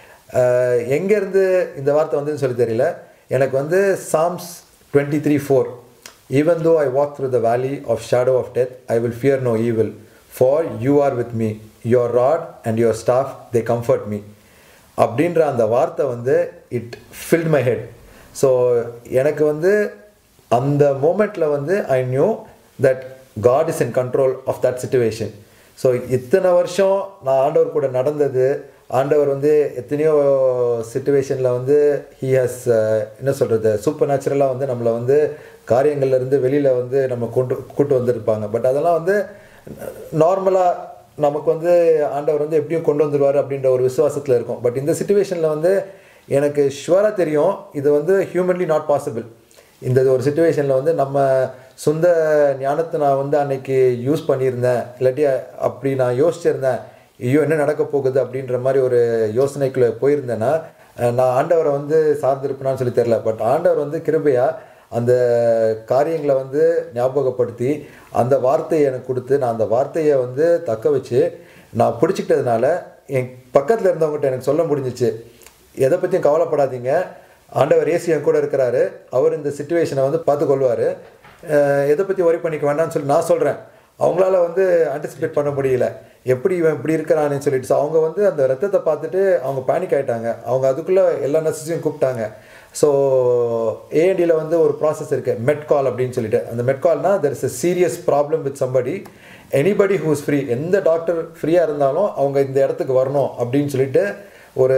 எங்கேருந்து இந்த வார்த்தை வந்ததுன்னு சொல்லி தெரியல. எனக்கு வந்து Sam's 23:4, even though I walk through the வேலி of shadow of death I will fear no evil for you are with me, your rod and your staff they comfort me அப்படின்ற அந்த வார்த்தை வந்து it field my head. So எனக்கு வந்து அந்த மோமெண்ட்டில் வந்து I knew that God is in control of that situation. So இத்தனை வருஷம் நான் ஆண்டவர் கூட நடந்தது, ஆண்டவர் வந்து எத்தனையோ சிச்சுவேஷனில் வந்து ஹி ஹாஸ் என்ன சொல்கிறது சூப்பர் நேச்சுரலாக வந்து நம்மளை வந்து காரியங்கள்லேருந்து வெளியில் வந்து நம்ம கூட்டு வந்திருப்பாங்க. பட் அதெல்லாம் வந்து நார்மலாக நமக்கு வந்து ஆண்டவர் வந்து எப்படியும் கொண்டு வந்துடுவார் அப்படின்ற ஒரு விசுவாசத்தில் இருக்கும். பட் இந்த சிச்சுவேஷனில் வந்து எனக்கு ஷுவராக தெரியும் இது வந்து ஹியூமன்லி நாட் பாசிபிள். இந்த ஒரு சிச்சுவேஷனில் வந்து நம்ம சொந்த ஞானத்தை நான் வந்து அன்னைக்கு யூஸ் பண்ணியிருந்தேன், இல்லாட்டி அப்படி நான் யோசிச்சிருந்தேன், ஐயோ என்ன நடக்க போகுது அப்படின்ற மாதிரி ஒரு யோசனைக்குள்ளே போயிருந்தேன்னா நான் ஆண்டவரை வந்து சார்ந்திருப்பேனான்னு சொல்லி தெரில. பட் ஆண்டவர் வந்து கிருபையாக அந்த காரியங்களை வந்து ஞாபகப்படுத்தி அந்த வார்த்தையை எனக்கு கொடுத்து நான் அந்த வார்த்தையை வந்து தக்க வச்சு நான் பிடிச்சிக்கிட்டதுனால என் பக்கத்தில் இருந்தவங்ககிட்ட எனக்கு சொல்ல முடிஞ்சிச்சு, எதை பற்றியும் கவலைப்படாதீங்க, ஆண்டவர் இயேசு என் கூட இருக்கிறாரு, அவர் இந்த சிச்சுவேஷனை வந்து பார்த்துக்கொள்வார், எதை பற்றி ஒரி பண்ணிக்க வேண்டாம்னு சொல்லி நான் சொல்கிறேன். அவங்களால வந்து ஆன்டிசிபேட் பண்ண முடியல, எப்படி இவன் இப்படி இருக்கிறான்னு சொல்லிட்டு. ஸோ அவங்க வந்து அந்த ரத்தத்தை பார்த்துட்டு அவங்க பேனிக் ஆகிட்டாங்க. அவங்க அதுக்குள்ளே எல்லா நர்சஸையும் கூப்பிட்டாங்க. ஸோ ஏஎன்டியில் வந்து ஒரு ப்ராசஸ் இருக்குது, மெட்கால் அப்படின்னு சொல்லிட்டு. அந்த மெட்கால்னா there is a serious problem with somebody, anybody who is free, எந்த டாக்டர் ஃப்ரீயாக இருந்தாலும் அவங்க இந்த இடத்துக்கு வரணும் அப்படின்னு சொல்லிட்டு ஒரு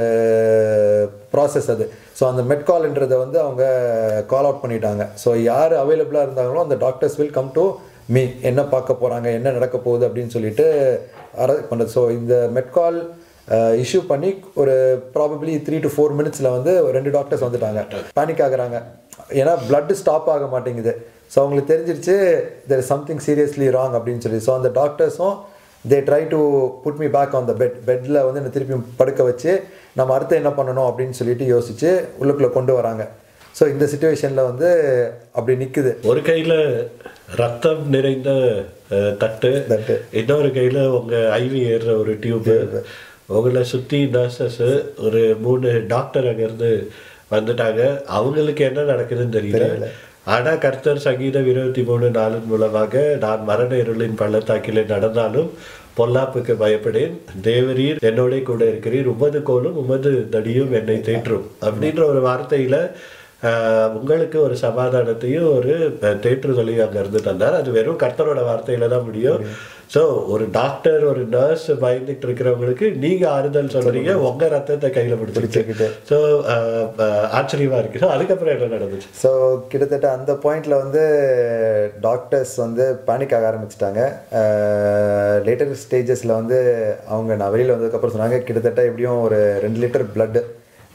ப்ராசஸ் அது. ஸோ அந்த மெட்கால்ன்றதை வந்து அவங்க கால் அவுட் பண்ணிட்டாங்க. ஸோ யார் அவைலபிளாக இருந்தாங்களோ அந்த doctors will come to me, என்ன பார்க்க போகிறாங்க, என்ன நடக்க போகுது அப்படின்னு சொல்லிட்டு பண்ணுறது. ஸோ இந்த மெட்கால் இஷ்யூ பண்ணி ஒரு ப்ராபப்ளி 3 to 4 minutes வந்து 2 டாக்டர்ஸ் வந்துட்டாங்க. பேனிக் ஆகுறாங்க, ஏன்னா பிளட்டு ஸ்டாப் ஆக மாட்டேங்குது. ஸோ அவங்களுக்கு தெரிஞ்சிருச்சு there is something seriously wrong அப்படின்னு சொல்லி. ஸோ அந்த டாக்டர்ஸும் they try to put me back on the பெட்டில் வந்து என்னை திருப்பி படுக்க வச்சு நம்ம அடுத்து என்ன பண்ணணும் அப்படின்னு சொல்லிட்டு யோசிச்சு உள்ளுக்குள்ளே கொண்டு வராங்க. ஸோ இந்த சிச்சுவேஷனில் வந்து அப்படி நிற்குது. ஒரு கையில் ரத்தம் நிறைந்த தட்டு, இன்னொரு கையில் உங்கள் ஐவி ஏறுற ஒரு டியூப்பு, உங்களை சுற்றி நர்சஸ் ஒரு 3 டாக்டர் அங்கேருந்து வந்துட்டாங்க. அவங்களுக்கு என்ன நடக்குதுன்னு தெரியல. ஆனால் கர்த்தர் சங்கீதம் 23:4 மூலமாக நான் மரண இருளின் பள்ளத்தாக்கிலே நடந்தாலும் பொல்லாப்புக்கு பயப்படேன், தேவரீர் என்னோட கூட இருக்கிறீர், உமது கோலும் உமது தடியும் என்னை தேற்றும் அப்படின்ற ஒரு வார்த்தையில் உங்களுக்கு ஒரு சமாதானத்தையும் ஒரு தேற்றுதலையும் அங்கே இருந்து தந்தார். அது வெறும் கர்த்தரோட வார்த்தையில தான் முடியும். ஸோ ஒரு டாக்டர் ஒரு நர்ஸ் பயந்துட்டு இருக்கிறவங்களுக்கு நீங்க ஆறுதல் சொல்றீங்க, உங்க ரத்தத்தை கையில பிடிச்சிக்கிட்டு. ஸோ ஆச்சரியமா இருக்கு. அதுக்கப்புறம் என்ன நடந்துச்சு? ஸோ கிட்டத்தட்ட அந்த பாயிண்ட்ல வந்து டாக்டர்ஸ் வந்து பேனிக் ஆக ஆரம்பிச்சிட்டாங்க. லேட்டர் ஸ்டேஜஸ்ல வந்து அவங்க நான் வெளியில் வந்ததுக்கப்புறம் சொன்னாங்க கிட்டத்தட்ட எப்படியும் ஒரு 2 லிட்டர் பிளட்டு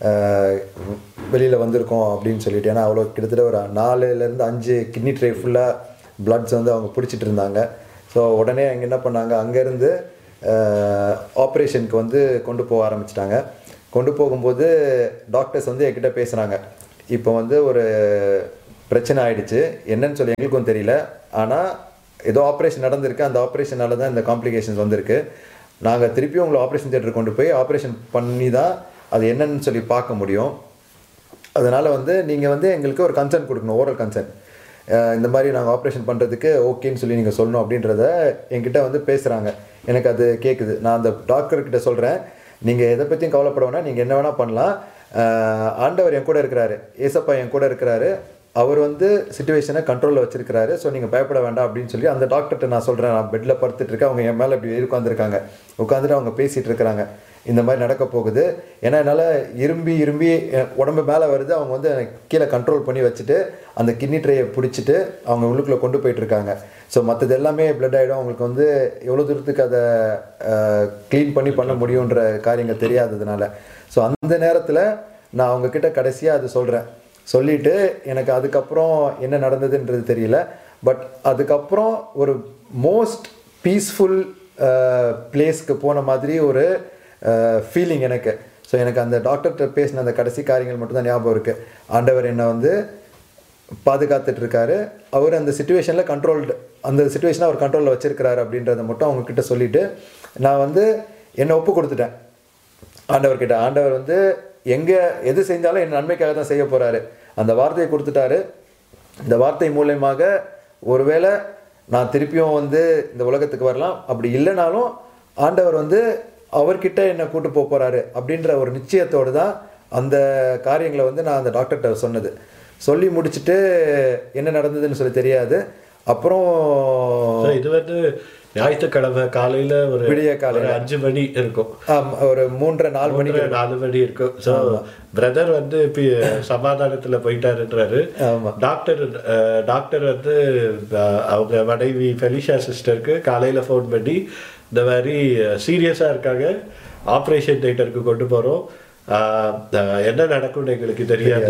வெளியில் வந்திருக்கோம் அப்படின்னு சொல்லிட்டு. ஏன்னா அவ்வளோ கிட்டத்தட்ட ஒரு 4லேருந்து 5 கிட்னி ட்ரே ஃபுல்லாக பிளட்ஸ் வந்து அவங்க பிடிச்சிட்டு இருந்தாங்க. ஸோ உடனே அங்கே என்ன பண்ணாங்க, அங்கேருந்து ஆப்ரேஷனுக்கு வந்து கொண்டு போக ஆரம்பிச்சிட்டாங்க. கொண்டு போகும்போது டாக்டர்ஸ் வந்து என்கிட்ட பேசுகிறாங்க, இப்போ வந்து ஒரு பிரச்சனை ஆயிடுச்சு, என்னன்னு சொல்லி எங்களுக்கும் தெரியல. ஆனால் ஏதோ ஆப்ரேஷன் நடந்திருக்கு, அந்த ஆப்ரேஷனால தான் இந்த காம்ப்ளிகேஷன்ஸ் வந்திருக்கு. நாங்கள் திருப்பியும் உங்களை ஆப்ரேஷன் தியேட்டர் கொண்டு போய் ஆப்ரேஷன் பண்ணி தான் அது என்னன்னு சொல்லி பார்க்க முடியும். அதனால் வந்து நீங்கள் வந்து எங்களுக்கு ஒரு கன்சர்ன் கொடுக்கணும், ஓரல் கன்சர்ன். இந்த மாதிரி நாங்கள் ஆப்ரேஷன் பண்ணுறதுக்கு ஓகேன்னு சொல்லி நீங்கள் சொல்லணும் அப்படின்றத என்கிட்ட வந்து பேசுகிறாங்க. எனக்கு அது கேட்குது. நான் அந்த டாக்டர்கிட்ட சொல்கிறேன், நீங்கள் எதை பற்றியும் கவலைப்பட வேணாம், நீங்கள் என்ன வேணால் பண்ணலாம். ஆண்டவர் என் கூட இருக்கிறாரு, ஏசப்பா என் கூட இருக்கிறாரு, அவர் வந்து சிச்சுவேஷனை கண்ட்ரோலில் வச்சிருக்கிறாரு, ஸோ நீங்கள் பயப்பட வேண்டாம் அப்படின்னு சொல்லி அந்த டாக்டர்கிட்ட நான் சொல்கிறேன். நான் பெட்டில் படுத்துட்ருக்கேன், அவங்க என் மேலே இப்படி உட்காந்துருக்காங்க. உட்காந்துட்டு அவங்க பேசிகிட்டு இருக்கிறாங்க, இந்த மாதிரி நடக்க போகுது. ஏன்னா என்னால் இரும்பி உடம்பு மேலே வருது. அவங்க வந்து கீழே கண்ட்ரோல் பண்ணி வச்சுட்டு அந்த கிட்னி ட்ரேயை பிடிச்சிட்டு அவங்க உள்ளுக்குள்ளே கொண்டு போயிட்டுருக்காங்க. ஸோ மற்றது எல்லாமே பிளட் ஆகிடும். அவங்களுக்கு வந்து எவ்வளோ தூரத்துக்கு அதை க்ளீன் பண்ண முடியுன்ற காரியங்கள் தெரியாததுனால. ஸோ அந்த நேரத்தில் நான் அவங்கக்கிட்ட கடைசியாக அது சொல்கிறேன். சொல்லிவிட்டு எனக்கு அதுக்கப்புறம் என்ன நடந்ததுன்றது தெரியல. பட் அதுக்கப்புறம் ஒரு மோஸ்ட் பீஸ்ஃபுல் பிளேஸ்க்கு போன மாதிரி ஒரு ஃபீலிங் எனக்கு. ஸோ எனக்கு அந்த டாக்டர்கிட்ட பேசின அந்த கடைசி காரியங்கள் மட்டும்தான் ஞாபகம் இருக்குது. ஆண்டவர் என்னை வந்து பாதுகாத்துட்ருக்காரு, அவர் அந்த சிச்சுவேஷனில் அந்த சிச்சுவேஷனை அவர் கண்ட்ரோலில் வச்சுருக்கிறாரு அப்படின்றத மட்டும் அவங்கக்கிட்ட சொல்லிவிட்டு நான் வந்து என்னை ஒப்பு கொடுத்துட்டேன் ஆண்டவர்கிட்ட. ஆண்டவர் வந்து எது செஞ்சாலும் என் நன்மைக்காக தான் செய்ய போகிறாரு, அந்த வார்த்தையை கொடுத்துட்டாரு. இந்த வார்த்தை மூலயமாக ஒருவேளை நான் திருப்பியும் வந்து இந்த உலகத்துக்கு வரலாம், அப்படி இல்லைனாலும் ஆண்டவர் வந்து அவர்கிட்ட என்னை கூட்டு போகிறாரு அப்படின்ற ஒரு நிச்சயத்தோடு தான் அந்த காரியங்களை வந்து நான் அந்த டாக்டர்கிட்ட சொன்னது. சொல்லி முடிச்சுட்டு என்ன நடந்ததுன்னு சொல்லி தெரியாது. அப்புறம் இது வந்து ஞாயிற்றுக்கிழமை காலையில் ஒரு விடிய காலையில் 5 மணி இருக்கும், ஒரு 3-4 மணி இருக்கும். ஸோ பிரதர் வந்து இப்போ சமாதானத்தில் போயிட்டாருன்றாரு. டாக்டர் வந்து அவங்க மனைவி ஃபெலிஷா சிஸ்டருக்கு காலையில் ஃபோன் பண்ணி இந்த மாதிரி சீரியஸாக இருக்காங்க, ஆப்ரேஷன் தியேட்டருக்கு கொண்டு போகிறோம், என்ன நடக்கும்னு எங்களுக்கு தெரியாது,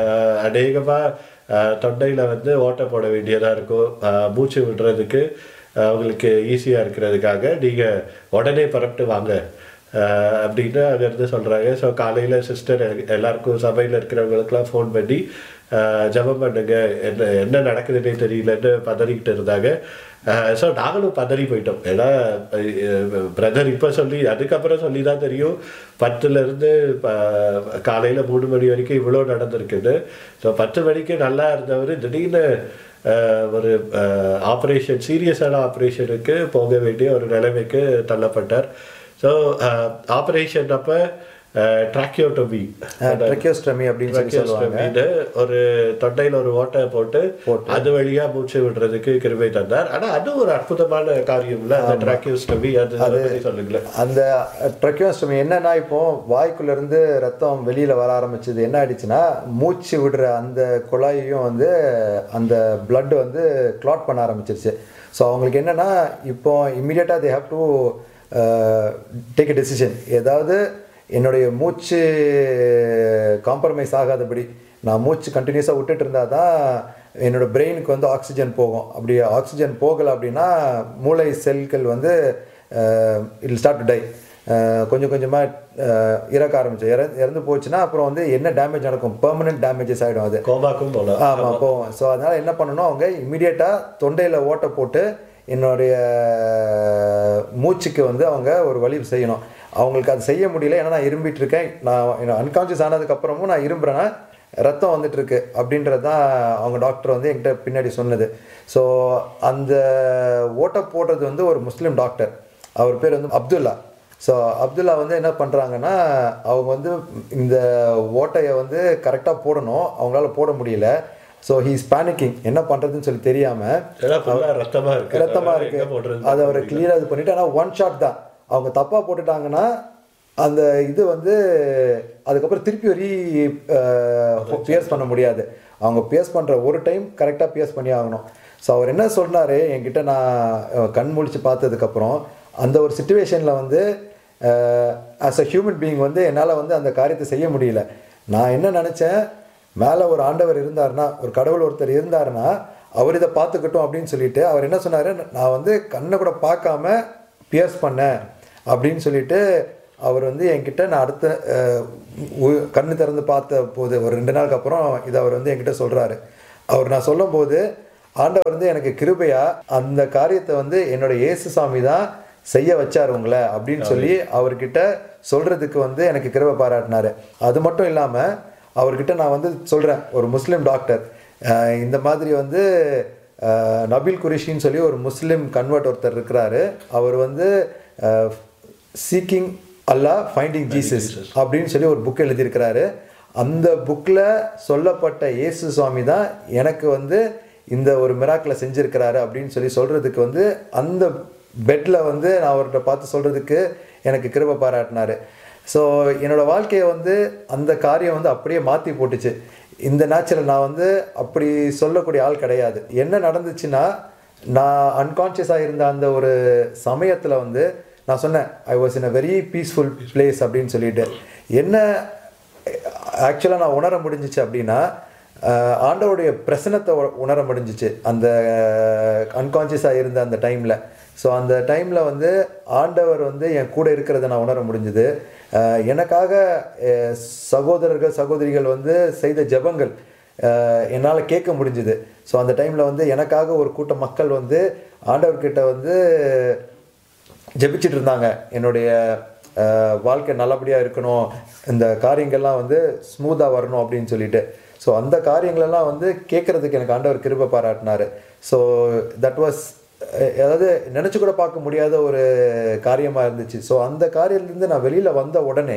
அநேகமாக தொண்டையில் வந்து ஓட்டை போட வேண்டியதாக இருக்கும், மூச்சு விடுறதுக்கு அவங்களுக்கு ஈஸியாக இருக்கிறதுக்காக நீங்கள் உடனே புறப்பட்டு வாங்க அப்படின்னு அங்கேருந்து சொல்கிறாங்க. ஸோ காலையில் சிஸ்டர் எல்லாருக்கும் சபையில் இருக்கிறவங்களுக்கெல்லாம் ஃபோன் பண்ணி ஜெபம் பண்ணுங்க, என்ன நடக்குதுன்னே தெரியலன்னு பதறிக்கிட்டு இருந்தாங்க. ஸோ நாங்களும் பதறி போயிட்டோம். ஏன்னா பிரதர் இப்போ அதுக்கப்புறம் சொல்லி தான் தெரியும் 10லேருந்து காலையில் 3 மணி வரைக்கும் இவ்வளோ நடந்திருக்குது. ஸோ 10 மணிக்கு நல்லா இருந்தவர் திடீர்னு ஒரு ஆப்ரேஷன், சீரியஸான ஆப்ரேஷனுக்கு போக வேண்டிய ஒரு நிலைமைக்கு தள்ளப்பட்டார். ஸோ ஆப்ரேஷன் அப்போ ட்ராக்கியோஸ்டமி அப்படின்னு சொல்லுவாங்க. ஒரு தொண்டையில் ஒரு ஓட்டை போட்டு அது வழியா மூச்சு விடுறதுக்கு கிருபை தந்தார். ஆனா அது ஒரு அற்புதமான காரியம் இல்லை அந்த ட்ராக்கியோஸ்டமி. அது சொல்லுங்களேன். அந்த ட்ராக்கியோஸ்டமி என்னன்னா, இப்போ வாய்க்குள்ள இருந்து ரத்தம் வெளியில வர ஆரம்பிச்சது. என்ன ஆயிடுச்சுன்னா, மூச்சு விடுற அந்த குழாயையும் வந்து அந்த பிளட் வந்து கிளாட் பண்ண ஆரம்பிச்சிருச்சு. ஸோ அவங்களுக்கு என்னன்னா, இப்போ இம்மிடியேட்டா they have to take a decision. ஏதாவது என்னுடைய மூச்சு காம்ப்ரமைஸ் ஆகாதபடி நான் மூச்சு கண்டினியூஸாக விட்டுட்டு இருந்தால் தான் என்னோடய பிரெயினுக்கு வந்து ஆக்சிஜன் போகும். அப்படி ஆக்சிஜன் போகலை அப்படின்னா மூளை செல்கள் வந்து இட் ஸ்டார்ட் டு டை. கொஞ்சம் கொஞ்சமாக இறக்க ஆரம்பிச்சு இறந்து போச்சுன்னா அப்புறம் வந்து என்ன டேமேஜ் நடக்கும், பெர்மனன்ட் டேமேஜஸ் ஆகிடும். அது கோபாக்கும் போல. ஆமாம், போகும். ஸோ அதனால் என்ன பண்ணணும், அவங்க இம்மிடியேட்டாக தொண்டையில் ஓட்டை போட்டு என்னுடைய மூச்சுக்கு வந்து அவங்க ஒரு வழி செய்யணும். அவங்களுக்கு அது செய்ய முடியல, ஏன்னா நான் இரும்பிகிட்ருக்கேன். நான் அன்கான்ஷியஸ் ஆனதுக்கப்புறமும் நான் இரும்புறேன்னா ரத்தம் வந்துட்டுருக்கு அப்படின்றது தான் அவங்க டாக்டர் வந்து என்கிட்ட பின்னாடி சொன்னது. ஸோ அந்த ஓட்டை போடுறது வந்து ஒரு முஸ்லீம் டாக்டர், அவர் பேர் வந்து அப்துல்லா. ஸோ அப்துல்லா வந்து என்ன பண்ணுறாங்கன்னா, அவங்க வந்து இந்த ஓட்டையை வந்து கரெக்டாக போடணும், அவங்களால போட முடியல. ஸோ ஹீஸ் பேனிக்கிங், என்ன பண்ணுறதுன்னு சொல்லி தெரியாமல் ரத்தமாக இருக்குது. அதை அவர் கிளியராக இது பண்ணிவிட்டு, ஆனால் ஒன் ஷாட் தான். அவங்க தப்பாக போட்டுட்டாங்கன்னா அந்த இது வந்து அதுக்கப்புறம் திருப்பி பியர்ஸ் பண்ண முடியாது. அவங்க பியர்ஸ் பண்ணுற ஒரு டைம் கரெக்டாக பியர்ஸ் பண்ணி ஆகணும். ஸோ அவர் என்ன சொன்னார் என்கிட்ட, நான் கண் முழிச்சு பார்த்ததுக்கப்புறம் அந்த ஒரு சிச்சுவேஷனில் வந்து ஆஸ் அ ஹியூமன் பீயிங் வந்து என்னால் வந்து அந்த காரியத்தை செய்ய முடியல. நான் என்ன நினச்சேன், மேலே ஒரு ஆண்டவர் இருந்தாருன்னா, ஒரு கடவுள் ஒருத்தர் இருந்தாருன்னா அவர் இதை பார்த்துக்கட்டும் அப்படின்னு சொல்லிட்டு அவர் என்ன சொன்னார், நான் வந்து கண்ணை கூட பார்க்காம பியர்ஸ் பண்ணேன் அப்படின்னு சொல்லிட்டு அவர் வந்து என்கிட்ட நான் அடுத்த கண்ணு திறந்து பார்த்த போது ஒரு 2 நாளுக்கு அப்புறம் இதை அவர் வந்து என்கிட்ட சொல்கிறாரு. அவர் நான் சொல்லும்போது ஆண்டவர் வந்து எனக்கு கிருபையா அந்த காரியத்தை வந்து என்னோட இயேசுசாமி தான் செய்ய வச்சார் உங்களை அப்படின்னு சொல்லி அவர்கிட்ட சொல்கிறதுக்கு வந்து எனக்கு கிருபை பாராட்டினார். அது மட்டும் இல்லாமல் அவர்கிட்ட நான் வந்து சொல்கிறேன், ஒரு முஸ்லீம் டாக்டர் இந்த மாதிரி வந்து நபீல் குரேஷின்னு சொல்லி ஒரு முஸ்லீம் கன்வெர்ட் ஒருத்தர் இருக்கிறாரு. அவர் வந்து சீக்கிங் அல்லா ஃபைண்டிங் ஜீசஸ் அப்படின்னு சொல்லி ஒரு புக் எழுதியிருக்கிறாரு. அந்த புக்கில் சொல்லப்பட்ட இயேசு சுவாமி தான் எனக்கு வந்து இந்த ஒரு மிராக்கிளை செஞ்சுருக்கிறாரு அப்படின்னு சொல்லி சொல்கிறதுக்கு வந்து அந்த பெட்டில் வந்து நான் அவர்கிட்ட பார்த்து சொல்கிறதுக்கு எனக்கு கிருபை பாராட்டினார். ஸோ என்னோடய வாழ்க்கையை வந்து அந்த காரியம் வந்து அப்படியே மாற்றி போட்டுச்சு. இந்த நேச்சுரல் நான் வந்து அப்படி சொல்லக்கூடிய ஆள் கிடையாது. என்ன நடந்துச்சுன்னா, நான் அன்கான்ஷியஸாக இருந்த அந்த ஒரு சமயத்தில் வந்து நான் சொன்னேன், I was in a very peaceful place அப்படின்னு சொல்லிட்டு. என்ன ஆக்சுவலாக நான் உணர முடிஞ்சிச்சு அப்படின்னா, ஆண்டவருடைய பிரசனத்தை உணர முடிஞ்சிச்சு அந்த அன்கான்ஷியஸாக இருந்த அந்த டைமில். ஸோ அந்த டைமில் வந்து ஆண்டவர் வந்து என் கூட இருக்கிறத நான் உணர முடிஞ்சுது. எனக்காக சகோதரர்கள் சகோதரிகள் வந்து செய்த ஜெபங்கள் என்னால் கேட்க முடிஞ்சுது. ஸோ அந்த டைமில் வந்து எனக்காக ஒரு கூட்ட மக்கள் வந்து ஆண்டவர்கிட்ட வந்து ஜெபிச்சிட்டு இருந்தாங்க, என்னுடைய வாழ்க்கை நல்லபடியாக இருக்கணும், இந்த காரியங்கள்லாம் வந்து ஸ்மூத்தாக வரணும் அப்படின்னு சொல்லிட்டு. ஸோ அந்த காரியங்களெல்லாம் வந்து கேட்குறதுக்கு எனக்கு ஆண்டவர் கிருபை பாராட்டினார். ஸோ தட் வாஸ் அதாவது நினச்சி கூட பார்க்க முடியாத ஒரு காரியமாக இருந்துச்சு. ஸோ அந்த காரியத்துலேருந்து நான் வெளியில் வந்த உடனே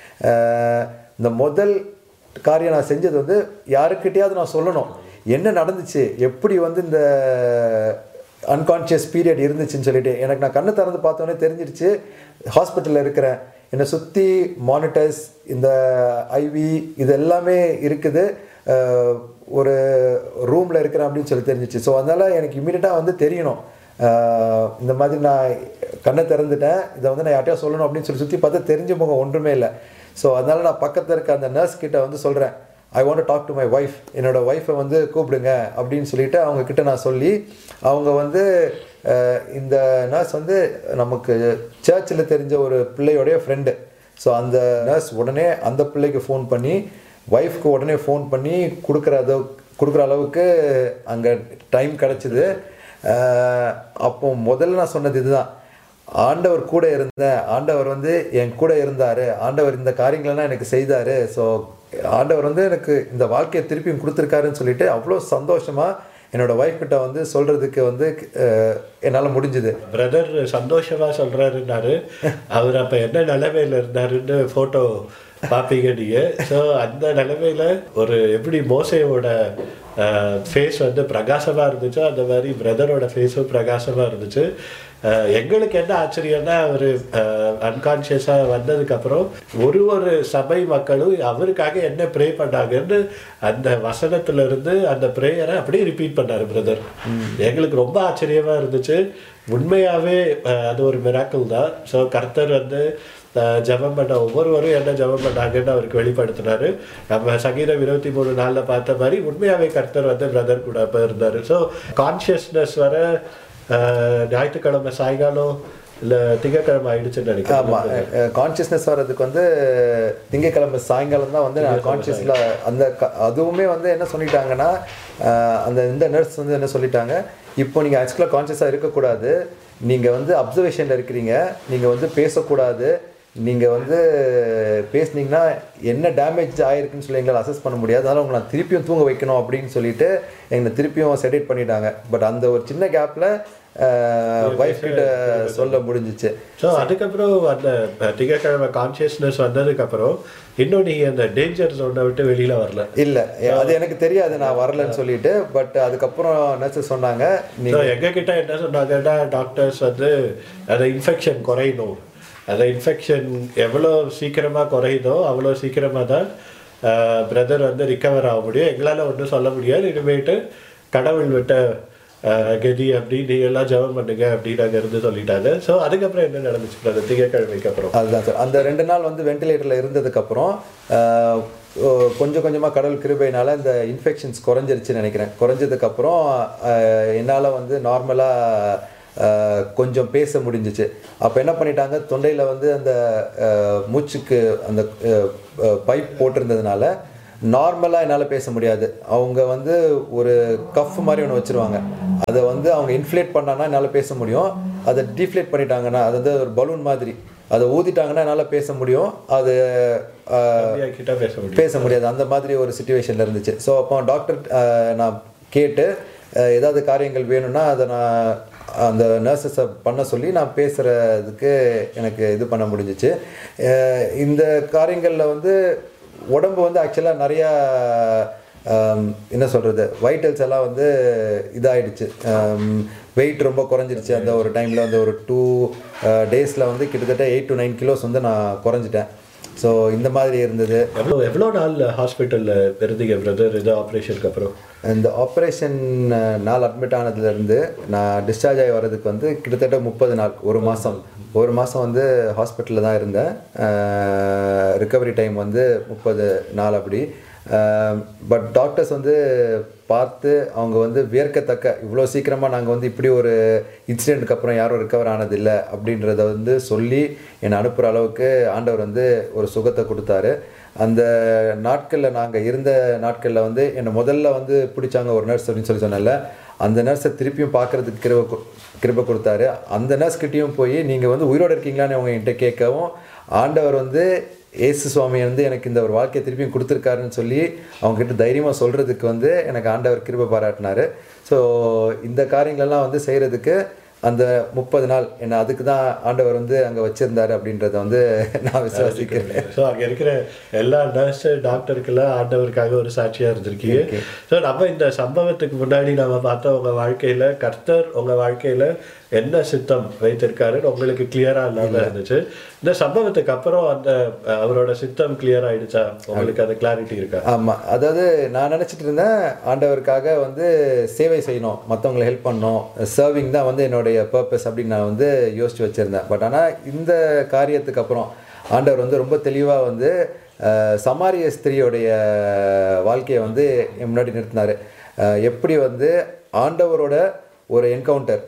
இந்த முதல் காரியம் நான் செஞ்சது வந்து யாருக்கிட்டையாவது நான் சொல்லணும் என்ன நடந்துச்சு, எப்படி வந்து இந்த அன்கான்ஷியஸ் பீரியட் இருந்துச்சுன்னு சொல்லிட்டு. எனக்கு நான் கண்ணை திறந்து பார்த்தோன்னே தெரிஞ்சிருச்சு, ஹாஸ்பிட்டலில் இருக்கிறேன், என்னை சுற்றி மானிட்டர்ஸ், இந்த ஐவி இது எல்லாமே இருக்குது, ஒரு ரூமில் இருக்கிறேன் அப்படின்னு சொல்லி தெரிஞ்சிச்சு. ஸோ அதனால் எனக்கு இமீடியட்டாக வந்து தெரியணும், இந்த மாதிரி நான் கண்ணை திறந்துட்டேன், இதை வந்து நான் யார்ட்டையா சொல்லணும் அப்படின்னு சொல்லி சுற்றி பார்த்தா தெரிஞ்ச முகம் ஒன்றுமே இல்லை. ஸோ அதனால் நான் பக்கத்தில் இருக்க அந்த நர்ஸ் கிட்ட வந்து சொல்கிறேன், I want to talk to my wife, என்னோடய ஒய்ஃபை வந்து கூப்பிடுங்க அப்படின்னு சொல்லிட்டு அவங்கக்கிட்ட நான் சொல்லி, அவங்க வந்து இந்த நர்ஸ் வந்து நமக்கு சர்ச்சில் தெரிஞ்ச ஒரு பிள்ளையோடைய ஃப்ரெண்டு. ஸோ அந்த நர்ஸ் உடனே அந்த பிள்ளைக்கு ஃபோன் பண்ணி ஒய்ஃப்க்கு உடனே ஃபோன் பண்ணி கொடுக்குற அளவுக்கு அங்கே டைம் கிடச்சிது. அப்போ முதல்ல நான் சொன்னது இதுதான், ஆண்டவர் கூட இருந்தேன், ஆண்டவர் வந்து என் கூட இருந்தார், ஆண்டவர் இந்த காரியங்களெல்லாம் எனக்கு செய்தார், ஸோ ஆண்டவர் வந்து எனக்கு இந்த வாழ்க்கையை திருப்பியும் கொடுத்துருக்காருன்னு சொல்லிட்டு அவ்வளோ சந்தோஷமாக என்னோடய ஒய்ஃப் கிட்ட வந்து சொல்கிறதுக்கு வந்து என்னால் முடிஞ்சுது. பிரதர் சந்தோஷமாக சொல்கிறாருன்னாரு, அவர் அப்போ என்ன நிலைமையில் இருந்தாருன்னு ஃபோட்டோ பார்ப்பீங்க நீங்கள். ஸோ அந்த நிலைமையில் ஒரு எப்படி மோசையோட ஃபேஸ் வந்து பிரகாசமாக இருந்துச்சோ அந்த மாதிரி பிரதரோட ஃபேஸும் பிரகாசமாக இருந்துச்சு. எங்களுக்கு என்ன ஆச்சரியம்னா, அவர் அன்கான்ஷியஸாக வந்ததுக்கப்புறம் ஒரு சபை மக்களும் அவருக்காக என்ன ப்ரே பண்ணாங்கன்னு அந்த வசனத்திலிருந்து அந்த ப்ரேயரை அப்படியே ரிப்பீட் பண்ணார் பிரதர். எங்களுக்கு ரொம்ப ஆச்சரியமாக இருந்துச்சு. உண்மையாகவே அது ஒரு மிராக்கிள் தான். ஸோ கர்த்தர் வந்து ஜபம் பண்ண ஒவ்வொருவரும் என்ன ஜபம் பண்ணாங்கன்னு அவருக்கு வெளிப்படுத்தினாரு. நம்ம சங்கீதம் 23:4 பார்த்த மாதிரி உண்மையாகவே கர்த்தர் வந்து பிரதர் கூட அப்போ இருந்தார். ஸோ கான்ஷியஸ்னஸ் வர ஞாயிற்றுக்கிழமை சாயங்காலம் இல்லை திங்கக்கிழமை ஆயிடுச்சுன்னு நினைக்கிறேன். ஆமாம், கான்ஷியஸ்னஸ் வர்றதுக்கு வந்து திங்கக்கிழமை சாயங்காலம் தான் வந்து நான் கான்ஷியஸில் அந்த அதுவுமே வந்து என்ன சொல்லிட்டாங்கன்னா, இந்த நர்ஸ் வந்து என்ன சொல்லிட்டாங்க, இப்போ நீங்கள் ஆக்சுவலாக கான்ஷியஸாக இருக்கக்கூடாது, நீங்கள் வந்து அப்சர்வேஷனில் இருக்கிறீங்க, நீங்கள் வந்து பேசக்கூடாது, நீங்கள் வந்து பேசுனீங்கன்னா என்ன டேமேஜ் ஆகிருக்குன்னு சொல்லி எங்களால் அசஸ் பண்ண முடியாது, அதனால் உங்களை நான் திருப்பியும் தூங்க வைக்கணும் அப்படின்னு சொல்லிட்டு எங்களை திருப்பியும் செடேட் பண்ணிட்டாங்க. பட் அந்த ஒரு சின்ன கேப்பில் ஒய்ஃப் கிட்ட சொல்ல முடிஞ்சிச்சு. ஸோ அதுக்கப்புறம் அந்த திங்கக்கிழமை கான்ஷியஸ்னஸ் வந்ததுக்கப்புறம் இன்னும் நீங்கள் அந்த டேஞ்சர் ஜோனை விட்டு வெளியில் வரல? இல்லை, அது எனக்கு தெரியாது நான் வரலன்னு சொல்லிட்டு. பட் அதுக்கப்புறம் நர்ஸஸ் சொன்னாங்க, நீங்கள் எங்ககிட்ட என்ன சொன்னாங்கன்னா, டாக்டர்ஸ் வந்து அந்த இன்ஃபெக்ஷன் குறையணும், அந்த இன்ஃபெக்ஷன் எவ்வளோ சீக்கிரமாக குறையுதோ அவ்வளோ சீக்கிரமாக தான் பிரதர் வந்து ரிக்கவர் ஆக முடியும், எங்களால் ஒன்றும் சொல்ல முடியாது, இனிமேட்டு கடவுள் விட்ட கதி அப்படி நீங்கள் எல்லாம் ஜெபம் பண்ணுங்க அப்படின்னு அங்கே இருந்து சொல்லிட்டாங்க. ஸோ அதுக்கப்புறம் என்ன நடந்துச்சு பிரதர் திங்கக்கிழமைக்கு அப்புறம்? அதுதான் சார், அந்த 2 நாள் வந்து வெண்டிலேட்டரில் இருந்ததுக்கப்புறம் கொஞ்சம் கொஞ்சமாக கடவுள் கிருபையினால் இந்த இன்ஃபெக்ஷன்ஸ் குறைஞ்சிருச்சுன்னு நினைக்கிறேன். குறைஞ்சதுக்கப்புறம் என்னால் வந்து நார்மலாக கொஞ்சம் பேச முடிஞ்சிச்சு. அப்போ என்ன பண்ணிட்டாங்க, தொண்டையில் வந்து அந்த மூச்சுக்கு அந்த பைப் போட்டிருந்ததுனால நார்மலாக என்னால் பேச முடியாது. அவங்க வந்து ஒரு கஃப் மாதிரி ஒன்று வச்சுருவாங்க, அதை வந்து அவங்க இன்ஃப்ளேட் பண்ணாங்கன்னா என்னால் பேச முடியும். அதை டீஃப்ளேட் பண்ணிட்டாங்கன்னா, அது வந்து ஒரு பலூன் மாதிரி, அதை ஊதிட்டாங்கன்னா என்னால் பேச முடியும், அது பேச முடியாது. அந்த மாதிரி ஒரு சிச்சுவேஷனில் இருந்துச்சு. ஸோ அப்போ டாக்டர் நான் கேட்டு ஏதாவது காரியங்கள் வேணும்னா அதை நான் அந்த நர்சஸை பண்ண சொல்லி நான் பேசுகிறதுக்கு எனக்கு இது பண்ண முடிஞ்சிச்சு. இந்த காரியங்களில் வந்து உடம்பு வந்து ஆக்சுவலாக நிறையா என்ன சொல்கிறது, வைட்டல்ஸ் எல்லாம் வந்து இதாகிடுச்சு, வெயிட் ரொம்ப குறைஞ்சிருச்சு. அந்த ஒரு டைமில் வந்து ஒரு 2 days வந்து கிட்டத்தட்ட 8 to 9 kilos வந்து நான் குறைஞ்சிட்டேன். ஸோ இந்த மாதிரி இருந்தது. எவ்வளோ நாள் ஹாஸ்பிட்டலில் இருந்தீங்க பிரதர் இது ஆப்ரேஷனுக்கு அப்புறம்? இந்த ஆப்ரேஷன் நாள் அட்மிட் ஆனதுலேருந்து நான் டிஸ்சார்ஜ் ஆகி வர்றதுக்கு வந்து கிட்டத்தட்ட 30 நாள், ஒரு மாதம் வந்து ஹாஸ்பிட்டலில் தான் இருந்தேன். ரிக்கவரி டைம் வந்து 30 நாள் அப்படி. பட் டாக்டர்ஸ் வந்து பார்த்து அவங்க வந்து வியர்க்கத்தக்க, இவ்வளோ சீக்கிரமாக நாங்கள் வந்து இப்படி ஒரு இன்சிடெண்ட்டுக்கு அப்புறம் யாரும் ரிக்கவர் ஆனதில்லை அப்படின்றத வந்து சொல்லி என்னை அனுப்புகிற அளவுக்கு ஆண்டவர் வந்து ஒரு சுகத்தை கொடுத்தாரு. அந்த நாட்களில் நாங்கள் இருந்த நாட்களில் வந்து என்னை முதல்ல வந்து பிடிச்சாங்க ஒரு நர்ஸ் அப்படின்னு சொன்னல, அந்த நர்ஸை திருப்பியும் பார்க்குறதுக்கு கிருபை கொடுத்தாரு. அந்த நர்ஸ்கிட்டையும் போய் நீங்கள் வந்து உயிரோடு இருக்கீங்களான்னு அவங்க என்கிட்ட கேட்கவும், ஆண்டவர் வந்து ஏசு சுவாமி வந்து எனக்கு இந்த ஒரு வாழ்க்கையை திருப்பியும் கொடுத்துருக்காருன்னு சொல்லி அவங்ககிட்ட தைரியமாக சொல்கிறதுக்கு வந்து எனக்கு ஆண்டவர் கிருபை பாராட்டினார். ஸோ இந்த காரியங்களெல்லாம் வந்து செய்கிறதுக்கு அந்த 30 நாள் என்னை அதுக்கு தான் ஆண்டவர் வந்து அங்கே வச்சுருந்தாரு அப்படின்றத வந்து நான் விசுவாசிக்கிறேன். ஸோ அங்கே இருக்கிற எல்லா நர்ஸு டாக்டருக்கெல்லாம் ஆண்டவருக்காக ஒரு சாட்சியாக இருந்திருக்கீங்க. ஸோ நம்ம இந்த சம்பவத்துக்கு முன்னாடி நம்ம பார்த்தா உங்கள் வாழ்க்கையில் கர்த்தர் உங்கள் வாழ்க்கையில் என்ன சித்தம் வைத்திருக்காருன்னு உங்களுக்கு கிளியராக இல்லாமல் இருந்துச்சு. இந்த சம்பவத்துக்கு அப்புறம் அந்த அவரோட சித்தம் கிளியர் ஆகிடுச்சா உங்களுக்கு? அந்த கிளாரிட்டி இருக்கா? ஆமாம், அதாவது நான் நினச்சிட்டு இருந்தேன் ஆண்டவருக்காக வந்து சேவை செய்யணும், மற்றவங்களை ஹெல்ப் பண்ணணும், சர்விங் தான் வந்து என்னுடைய பர்பஸ் அப்படின்னு நான் வந்து யோசித்து வச்சுருந்தேன். பட் ஆனால் இந்த காரியத்துக்கு அப்புறம் ஆண்டவர் வந்து ரொம்ப தெளிவாக வந்து சமாரிய ஸ்திரீயோடைய வாழ்க்கையை வந்து என் முன்னாடி நிறுத்தினார். எப்படி வந்து ஆண்டவரோட ஒரு என்கவுண்டர்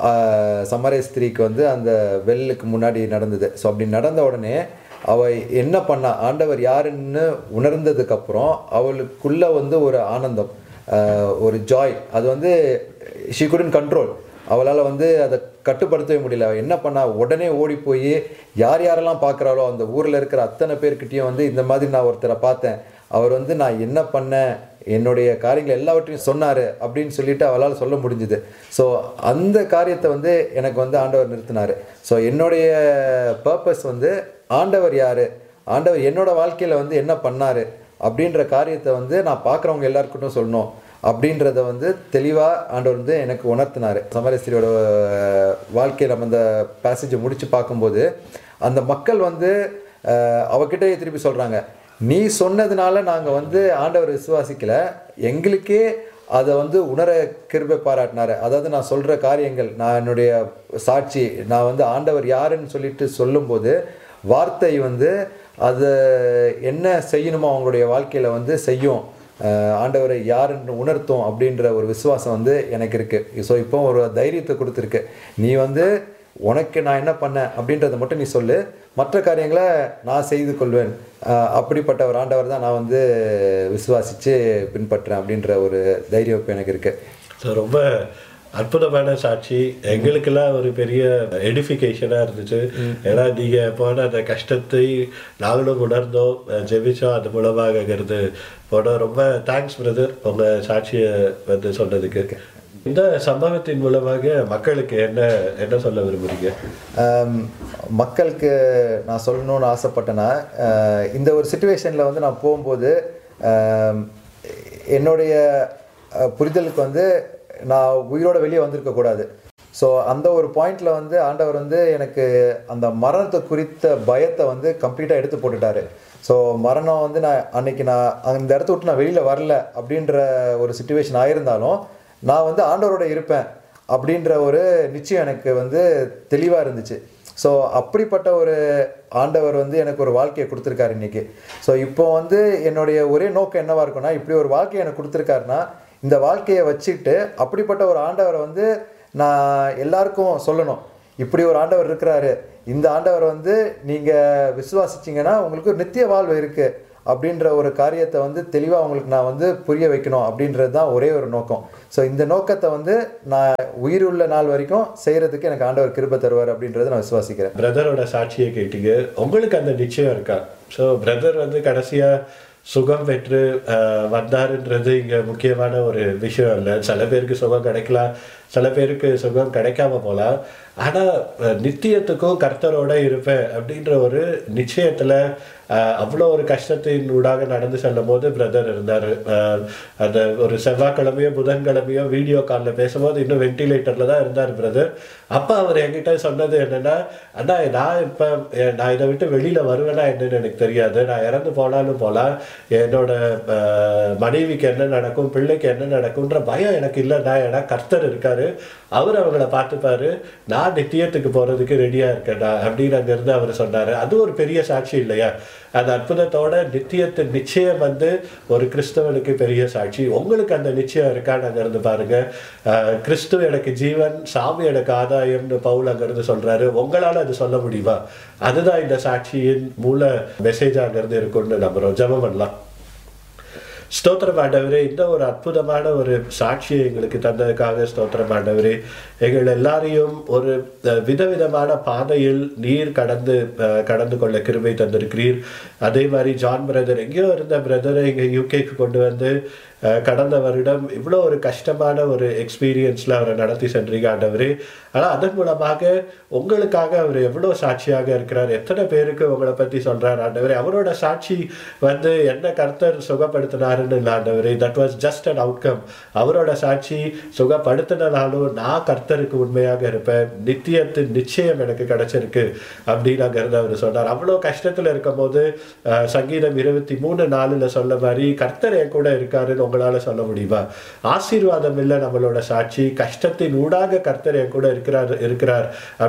சமாரிய ஸ்திரீக்கு வந்து அந்த வெல்லுக்கு முன்னாடி நடந்தது. ஸோ அப்படி நடந்த உடனே அவள் என்ன பண்ணா, ஆண்டவர் யாருன்னு உணர்ந்ததுக்கப்புறம் அவளுக்குள்ளே வந்து ஒரு ஆனந்தம், ஒரு ஜாய், அது வந்து ஷீ குடன்ட் கண்ட்ரோல், அவளால் வந்து அதை கட்டுப்படுத்தவே முடியல. அவள் என்ன பண்ணா, உடனே ஓடி போய் யார் யாரெல்லாம் பார்க்குறாளோ அந்த ஊரில் இருக்கிற அத்தனை பேர்கிட்டையும் வந்து இந்த மாதிரி நான் ஒருத்தரை பார்த்தேன், அவர் வந்து நான் என்ன பண்ணேன், என்னுடைய காரியங்கள் எல்லாவற்றையும் சொன்னார் அப்படின்னு சொல்லிட்டு அவளால் சொல்ல முடிஞ்சுது. ஸோ அந்த காரியத்தை வந்து எனக்கு வந்து ஆண்டவர் நிறுத்தினார். ஸோ என்னுடைய பர்பஸ் வந்து ஆண்டவர் யார், ஆண்டவர் என்னோட வாழ்க்கையில் வந்து என்ன பண்ணார் அப்படின்ற காரியத்தை வந்து நான் பார்க்குறவங்க எல்லாருக்கிட்டும் சொல்லணும் அப்படின்றத வந்து தெளிவாக ஆண்டவர் வந்து எனக்கு உணர்த்தினார். சமாரிய ஸ்திரீயோட வாழ்க்கையை நம்ம அந்த பேசேஜை முடித்து பார்க்கும்போது அந்த மக்கள் வந்து அவகிட்டே திருப்பி சொல்கிறாங்க, நீ சொன்னதுனால நாங்கள் வந்து ஆண்டவர் விசுவாசிக்கலை, எங்களுக்கே அதை வந்து உணர கிருபை பாராட்டினார். அதாவது நான் சொல்கிற காரியங்கள், நான் என்னுடைய சாட்சி, நான் வந்து ஆண்டவர் யாருன்னு சொல்லிட்டு சொல்லும்போது வார்த்தை வந்து அதை என்ன செய்யணுமோ அவங்களுடைய வாழ்க்கையில் வந்து செய்யும், ஆண்டவரை யாருன்னு உணர்த்தும் அப்படின்ற ஒரு விசுவாசம் வந்து எனக்கு இருக்குது. ஸோ இப்போ ஒரு தைரியத்தை கொடுத்துருக்கு, நீ வந்து உனக்கு நான் என்ன பண்ணேன் அப்படின்றத மட்டும் நீ சொல்லு, மற்ற காரியங்களை நான் செய்து கொள்வேன், அப்படிப்பட்ட ஒரு ஆண்டவர் தான் நான் வந்து விசுவாசித்து பின்பற்றுறேன் அப்படின்ற ஒரு தைரியம் இப்போ எனக்கு இருக்குது. ஸோ ரொம்ப அற்புதமான சாட்சி, எங்களுக்கெல்லாம் ஒரு பெரிய எடிஃபிகேஷனாக இருந்துச்சு. ஏன்னா நீங்கள் போன அந்த கஷ்டத்தை நாங்களும் உணர்ந்தோம், ஜெபிச்சோம், அது மூலமாகங்கிறது போனோம். ரொம்ப தேங்க்ஸ் பிரதர் உங்கள் சாட்சியை வந்து சொன்னதுக்கு. இந்த சம்பவத்தின் மூலமாக மக்களுக்கு என்ன சொல்ல விரும்புகிறீங்க? மக்களுக்கு நான் சொல்லணும்னு ஆசைப்பட்டேன்னா, இந்த ஒரு சிச்சுவேஷனில் வந்து நான் போகும்போது என்னுடைய புரிதலுக்கு வந்து நான் உயிரோடு வெளியே வந்திருக்கக்கூடாது. ஸோ அந்த ஒரு பாயிண்டில் வந்து ஆண்டவர் வந்து எனக்கு அந்த மரணத்தை குறித்த பயத்தை வந்து கம்ப்ளீட்டாக எடுத்து போட்டுட்டாரு. ஸோ மரணம் வந்து நான் அன்றைக்கி நான் அந்த இடத்த விட்டு நான் வெளியில் வரல அப்படின்ற ஒரு சிச்சுவேஷன் ஆயிருந்தாலும் நான் வந்து ஆண்டவரோட இருப்பேன் அப்படின்ற ஒரு நிச்சயம் எனக்கு வந்து தெளிவாக இருந்துச்சு. ஸோ அப்படிப்பட்ட ஒரு ஆண்டவர் வந்து எனக்கு ஒரு வாழ்க்கையை கொடுத்துருக்காரு இன்றைக்கி. ஸோ இப்போ வந்து என்னுடைய ஒரே நோக்கம் என்னவாக இருக்குன்னா, இப்படி ஒரு வாழ்க்கையை எனக்கு கொடுத்துருக்காருன்னா இந்த வாழ்க்கையை வச்சுக்கிட்டு அப்படிப்பட்ட ஒரு ஆண்டவரை வந்து நான் எல்லாருக்கும் சொல்லணும், இப்படி ஒரு ஆண்டவர் இருக்கிறாரு, இந்த ஆண்டவர் வந்து நீங்கள் விசுவாசிச்சிங்கன்னா உங்களுக்கு ஒரு நித்திய வாழ்வு இருக்குது அப்படின்ற ஒரு காரியத்தை வந்து தெளிவாக உங்களுக்கு நான் வந்து புரிய வைக்கணும் அப்படின்றது தான் ஒரே ஒரு நோக்கம். ஸோ இந்த நோக்கத்தை வந்து நான் உயிருள்ள நாள் வரைக்கும் செய்கிறதுக்கு எனக்கு ஆண்டவர் கிருபை தருவார் அப்படின்றத நான் விசுவாசிக்கிறேன். பிரதரோட சாட்சியை கேட்டீங்க, உங்களுக்கு அந்த நிச்சயம் இருக்கா? ஸோ பிரதர் வந்து கடைசியாக சுகம் பெற்று வந்தாருன்றது இங்கே முக்கியமான ஒரு விஷயம் இல்லை. சில பேருக்கு சுகம் கிடைக்கலாம், சில பேருக்கு சுகம் கிடைக்காம போகலாம். ஆனால் நித்தியத்துக்கும் கர்த்தரோட இருப்பேன் அப்படின்ற ஒரு நிச்சயத்தில் அவ்வளோ ஒரு கஷ்டத்தின் ஊடாக நடந்து செல்லும் போது பிரதர் இருந்தார். அந்த ஒரு செவ்வாய்க்கிழமையோ புதன்கிழமையோ வீடியோ காலில் பேசும்போது இன்னும் வென்டிலேட்டரில் தான் இருந்தார் பிரதர். அப்போ அவர் என்கிட்ட சொன்னது என்னென்னா, அண்ணா நான் இதை விட்டு வெளியில் வருவேன்னா என்னன்னு எனக்கு தெரியாது, நான் இறந்து போனாலும் போகலாம், என்னோட மனைவிக்கு என்ன நடக்கும், பிள்ளைக்கு என்ன நடக்கும்ன்ற பயம் எனக்கு இல்லைண்ணா, ஏன்னா கர்த்தர் இருக்காரு, அவர் அவங்கள பார்த்துப்பாரு, நான் நித்தியத்துக்கு போகிறதுக்கு ரெடியாக இருக்கேன்டா அப்படின்னு அங்கேருந்து அவர் சொன்னார். அது ஒரு பெரிய சாட்சி இல்லையா? அந்த அற்புதத்தோட நித்தியத்தின் நிச்சயம் வந்து ஒரு கிறிஸ்தவனுக்கு பெரிய சாட்சி. உங்களுக்கு அந்த நிச்சயம் இருக்கான்னு அங்கேருந்து பாருங்க. கிறிஸ்துவ எனக்கு ஜீவன், சாமி எனக்கு ஆதாயம்னு பவுல் அங்கேருந்து சொல்றாரு. உங்களால் அது சொல்ல முடியுமா? அதுதான் இந்த சாட்சியின் மூல மெசேஜ் அங்கேருந்து இருக்கும்னு நம்புறோம். ஜெபம் பண்ணலாம். ஸ்தோத்திரம் ஆண்டவரே, இந்த ஒரு அற்புதமான ஒரு சாட்சியை எங்களுக்கு தந்ததுக்காக ஸ்தோத்திரம் ஆண்டவரே. எங்கள் எல்லாரையும் ஒரு விதவிதமான பாதையில் நீர் கடந்து கொள்ள கிருபை தந்திருக்கிறீர். அதே மாதிரி ஜான் பிரதர், எங்கேயோ இருந்த பிரதரை இங்கே யூகேக்கு கொண்டு வந்து கடந்த வருடம் இவ்வளோ ஒரு கஷ்டமான ஒரு எக்ஸ்பீரியன்ஸில் அவரை நடத்தி சென்றீங்க ஆண்டவரே. ஆனால் அதன் மூலமாக உங்களுக்காக அவர் எவ்வளோ சாட்சியாக இருக்கிறார், எத்தனை பேருக்கு உங்களை பற்றி சொல்கிறார் ஆண்டவரே. அவரோட சாட்சி வந்து என்ன கர்த்தர் சுகப்படுத்தினாருன்னு இல்லை ஆண்டவரே, that was just an outcome. அவரோட சாட்சி சுகப்படுத்தினாலும் நான் கர்த்தருக்கு உண்மையாக இருப்பேன், நித்தியத்தின் நிச்சயம் எனக்கு கிடைச்சிருக்கு அப்படின்னு அங்கிருந்து அவர் சொன்னார். அவ்வளோ கஷ்டத்தில் இருக்கும் போது சங்கீதம் 23:4 சொல்ல மாதிரி கர்த்தர் என் கூட இருக்காருன்னு உங்களால சொல்ல முடியுமா? ஆசீர்வாதம் இல்லை நம்மளோட சாட்சி, கஷ்டத்தின் ஊடாக கர்த்தர் என் கூட இருக்கிறார்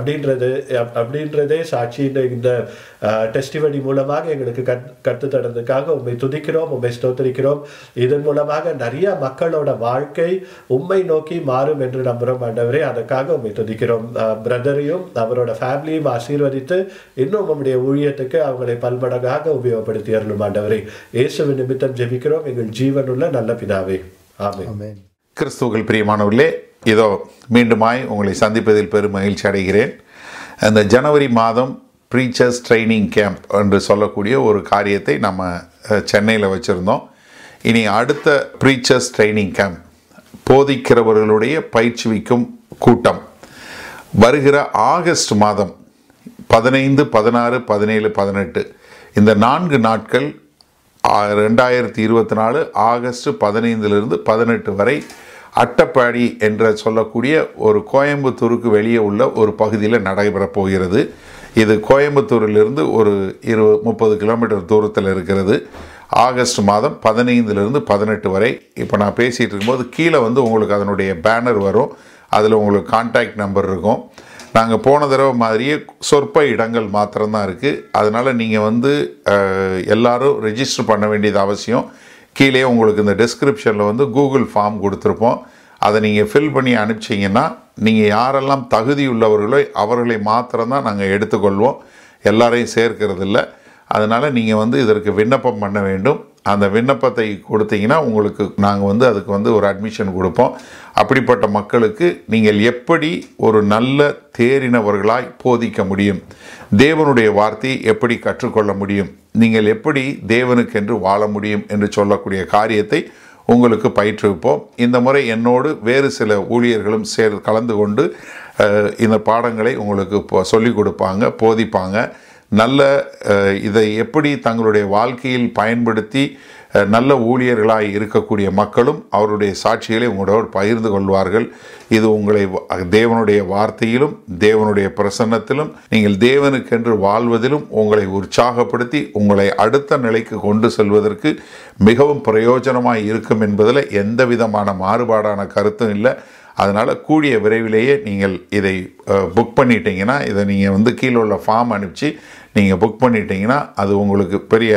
அப்படின்றதே சாட்சியின் இந்த டெஸ்டிமனி மூலமாக எங்களுக்கு கற்று தரதுக்காக உண்மை துதிக்கிறோம், உண்மை ஸ்தோத்திரிக்கிறோம். இதன் மூலமாக நிறைய மக்களோட வாழ்க்கை உண்மை நோக்கி மாறும் என்று நம்புறோம் ஆண்டவரே. அதற்காக உண்மை துதிக்கிறோம். பிரதரையும் அவரோட ஃபேமிலியும் ஆசீர்வதித்து இன்னும் நம்முடைய ஊழியத்துக்கு அவங்களை பல்மடங்காக உபயோகப்படுத்தி அருளும் ஆண்டவரே. இயேசுவின் நிமித்தம் ஜெபிக்கிறோம் எங்கள் ஜீவனுள்ள நல்ல பிதாவே, ஆமென். கிறிஸ்துவுக்குள் பிரியமானவர்களே, இதோ மீண்டுமாய் உங்களை சந்திப்பதில் பெரும் மகிழ்ச்சி அடைகிறேன். அந்த ஜனவரி மாதம் ப்ரீச்சர்ஸ் ட்ரைனிங் கேம்ப் என்று சொல்லக்கூடிய ஒரு காரியத்தை நம்ம சென்னையில் வச்சுருந்தோம். இனி அடுத்த ப்ரீச்சர்ஸ் ட்ரைனிங் கேம்ப், போதிக்கிறவர்களுடைய பயிற்சிவிக்கும் கூட்டம் வருகிற ஆகஸ்ட் மாதம் 15, 16, 17, 18 இந்த 4 நாட்கள் 2024 ஆகஸ்ட் 15 to 18 வரை அட்டப்பாடி என்ற சொல்லக்கூடிய ஒரு கோயம்புத்தூருக்கு வெளியே உள்ள ஒரு பகுதியில் நடைபெறப் போகிறது. இது கோயம்புத்தூரிலிருந்து ஒரு 20-30 கிலோமீட்டர் தூரத்தில் இருக்கிறது. ஆகஸ்ட் மாதம் 15 to 18 வரை. இப்போ நான் பேசிகிட்டு இருக்கும்போது கீழே வந்து உங்களுக்கு அதனுடைய பேனர் வரும், அதில் உங்களுக்கு கான்டாக்ட் நம்பர் இருக்கும். நாங்கள் போன தடவை மாதிரியே சொற்ப இடங்கள் மாத்திரம்தான் இருக்குது. அதனால் நீங்கள் வந்து எல்லோரும் ரெஜிஸ்டர் பண்ண வேண்டியது அவசியம். கீழே உங்களுக்கு இந்த டிஸ்கிரிப்ஷனில் வந்து கூகுள் ஃபார்ம் கொடுத்துருப்போம். அதை நீங்கள் ஃபில் பண்ணி அனுப்பிச்சிங்கன்னா நீங்கள் யாரெல்லாம் தகுதி உள்ளவர்களோ அவர்களை மாத்திரம்தான் நாங்கள் எடுத்துக்கொள்வோம், எல்லாரையும் சேர்க்கறதில்ல. அதனால் நீங்கள் வந்து இதற்கு விண்ணப்பம் பண்ண வேண்டும். அந்த விண்ணப்பத்தை கொடுத்தீங்கன்னா உங்களுக்கு நாங்கள் வந்து அதுக்கு வந்து ஒரு அட்மிஷன் கொடுப்போம். அப்படிப்பட்ட மக்களுக்கு நீங்கள் எப்படி ஒரு நல்ல தேறினவர்களாய் போதிக்க முடியும், தேவனுடைய வார்த்தையை எப்படி கற்றுக்கொள்ள முடியும், நீங்கள் எப்படி தேவனுக்கென்று வாழ முடியும் என்று சொல்லக்கூடிய காரியத்தை உங்களுக்கு பயிற்றுவிப்போம். இந்த முறை என்னோடு வேறு சில ஊழியர்களும் கலந்து கொண்டு இந்த பாடங்களை உங்களுக்கு சொல்லிக் கொடுப்பாங்க, போதிப்பாங்க. நல்ல இதை எப்படி தங்களுடைய வாழ்க்கையில் பயன்படுத்தி நல்ல ஊழியர்களாய் இருக்கக்கூடிய மக்களும் அவருடைய சாட்சிகளை உங்களோடு பகிர்ந்து கொள்வார்கள். இது உங்களை தேவனுடைய வார்த்தையிலும் தேவனுடைய பிரசன்னத்திலும் நீங்கள் தேவனுக்கென்று வாழ்வதிலும் உங்களை உற்சாகப்படுத்தி உங்களை அடுத்த நிலைக்கு கொண்டு செல்வதற்கு மிகவும் பிரயோஜனமாய் இருக்கும் என்பதில் எந்த விதமான மாறுபாடான கருத்தும் இல்லை. அதனால் கூடிய விரைவிலேயே நீங்கள் இதை புக் பண்ணிட்டீங்கன்னா, இதை நீங்கள் வந்து கீழே உள்ள ஃபார்ம் அனுப்பிச்சு நீங்கள் புக் பண்ணிட்டீங்கன்னா அது உங்களுக்கு பெரிய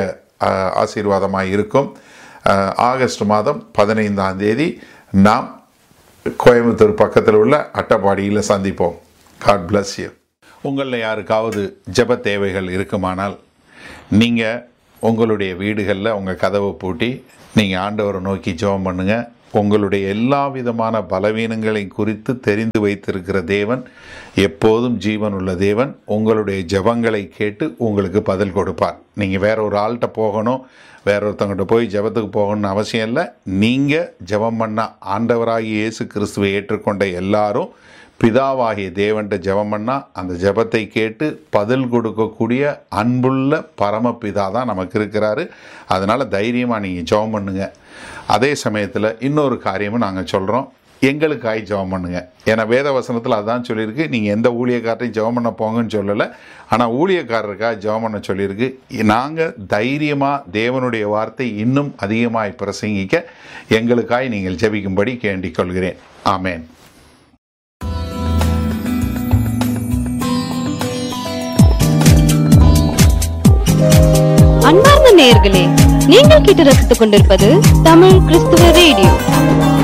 ஆசீர்வாதமாக இருக்கும். ஆகஸ்ட் மாதம் 15ஆம் தேதி நாம் கோயம்புத்தூர் பக்கத்தில் உள்ள அட்டப்பாடியில் சந்திப்போம். God bless you. உங்களில் யாருக்காவது ஜெப தேவைகள் இருக்குமானால் நீங்கள் உங்களுடைய வீடுகளில் உங்கள் கதவை பூட்டி நீங்கள் ஆண்டவரை நோக்கி ஜெபம் பண்ணுங்கள். உங்களுடைய எல்லா விதமான பலவீனங்களை குறித்து தெரிந்து வைத்திருக்கிற தேவன், எப்போதும் ஜீவன் உள்ள தேவன், உங்களுடைய ஜெபங்களை கேட்டு உங்களுக்கு பதில் கொடுப்பார். நீங்கள் வேற ஒரு ஆள்கிட்ட போகணும், வேற ஒருத்தவங்கிட்ட போய் ஜெபத்துக்கு போகணும்னு அவசியம் இல்லை. நீங்கள் ஜெபம் பண்ண ஆண்டவராகிய இயேசு கிறிஸ்துவை ஏற்றுக்கொண்ட எல்லாரும் பிதாவாகிய தேவன்கிட்ட ஜெபம் பண்ணால் அந்த ஜெபத்தை கேட்டு பதில் கொடுக்கக்கூடிய அன்புள்ள பரமபிதா தான் நமக்கு இருக்கிறாரு. அதனால் தைரியமாக நீங்கள் ஜெபம் பண்ணுங்க. அதே சமயத்தில் இன்னொரு காரியமும் நாங்கள் சொல்கிறோம், எங்களுக்காய் ஜெபம் பண்ணுங்க. ஏன்னா வேத வசனத்தில் அதுதான் சொல்லியிருக்கு. நீங்கள் எந்த ஊழியக்காரரையும் ஜெபம் பண்ண போங்கன்னு சொல்லலை, ஆனால் ஊழியக்காரருக்காக ஜெபம் பண்ண சொல்லியிருக்கு. நாங்கள் தைரியமாக தேவனுடைய வார்த்தை இன்னும் அதிகமாய் பிரசங்கிக்க எங்களுக்காய் நீங்கள் ஜெபிக்கும்படி கேண்டிக் கொள்கிறேன். ஆமேன். அன்பார்ந்த நேயர்களே, நீங்கள் கேட்டு ரசித்துக் கொண்டிருப்பது தமிழ் கிறிஸ்துவ ரேடியோ.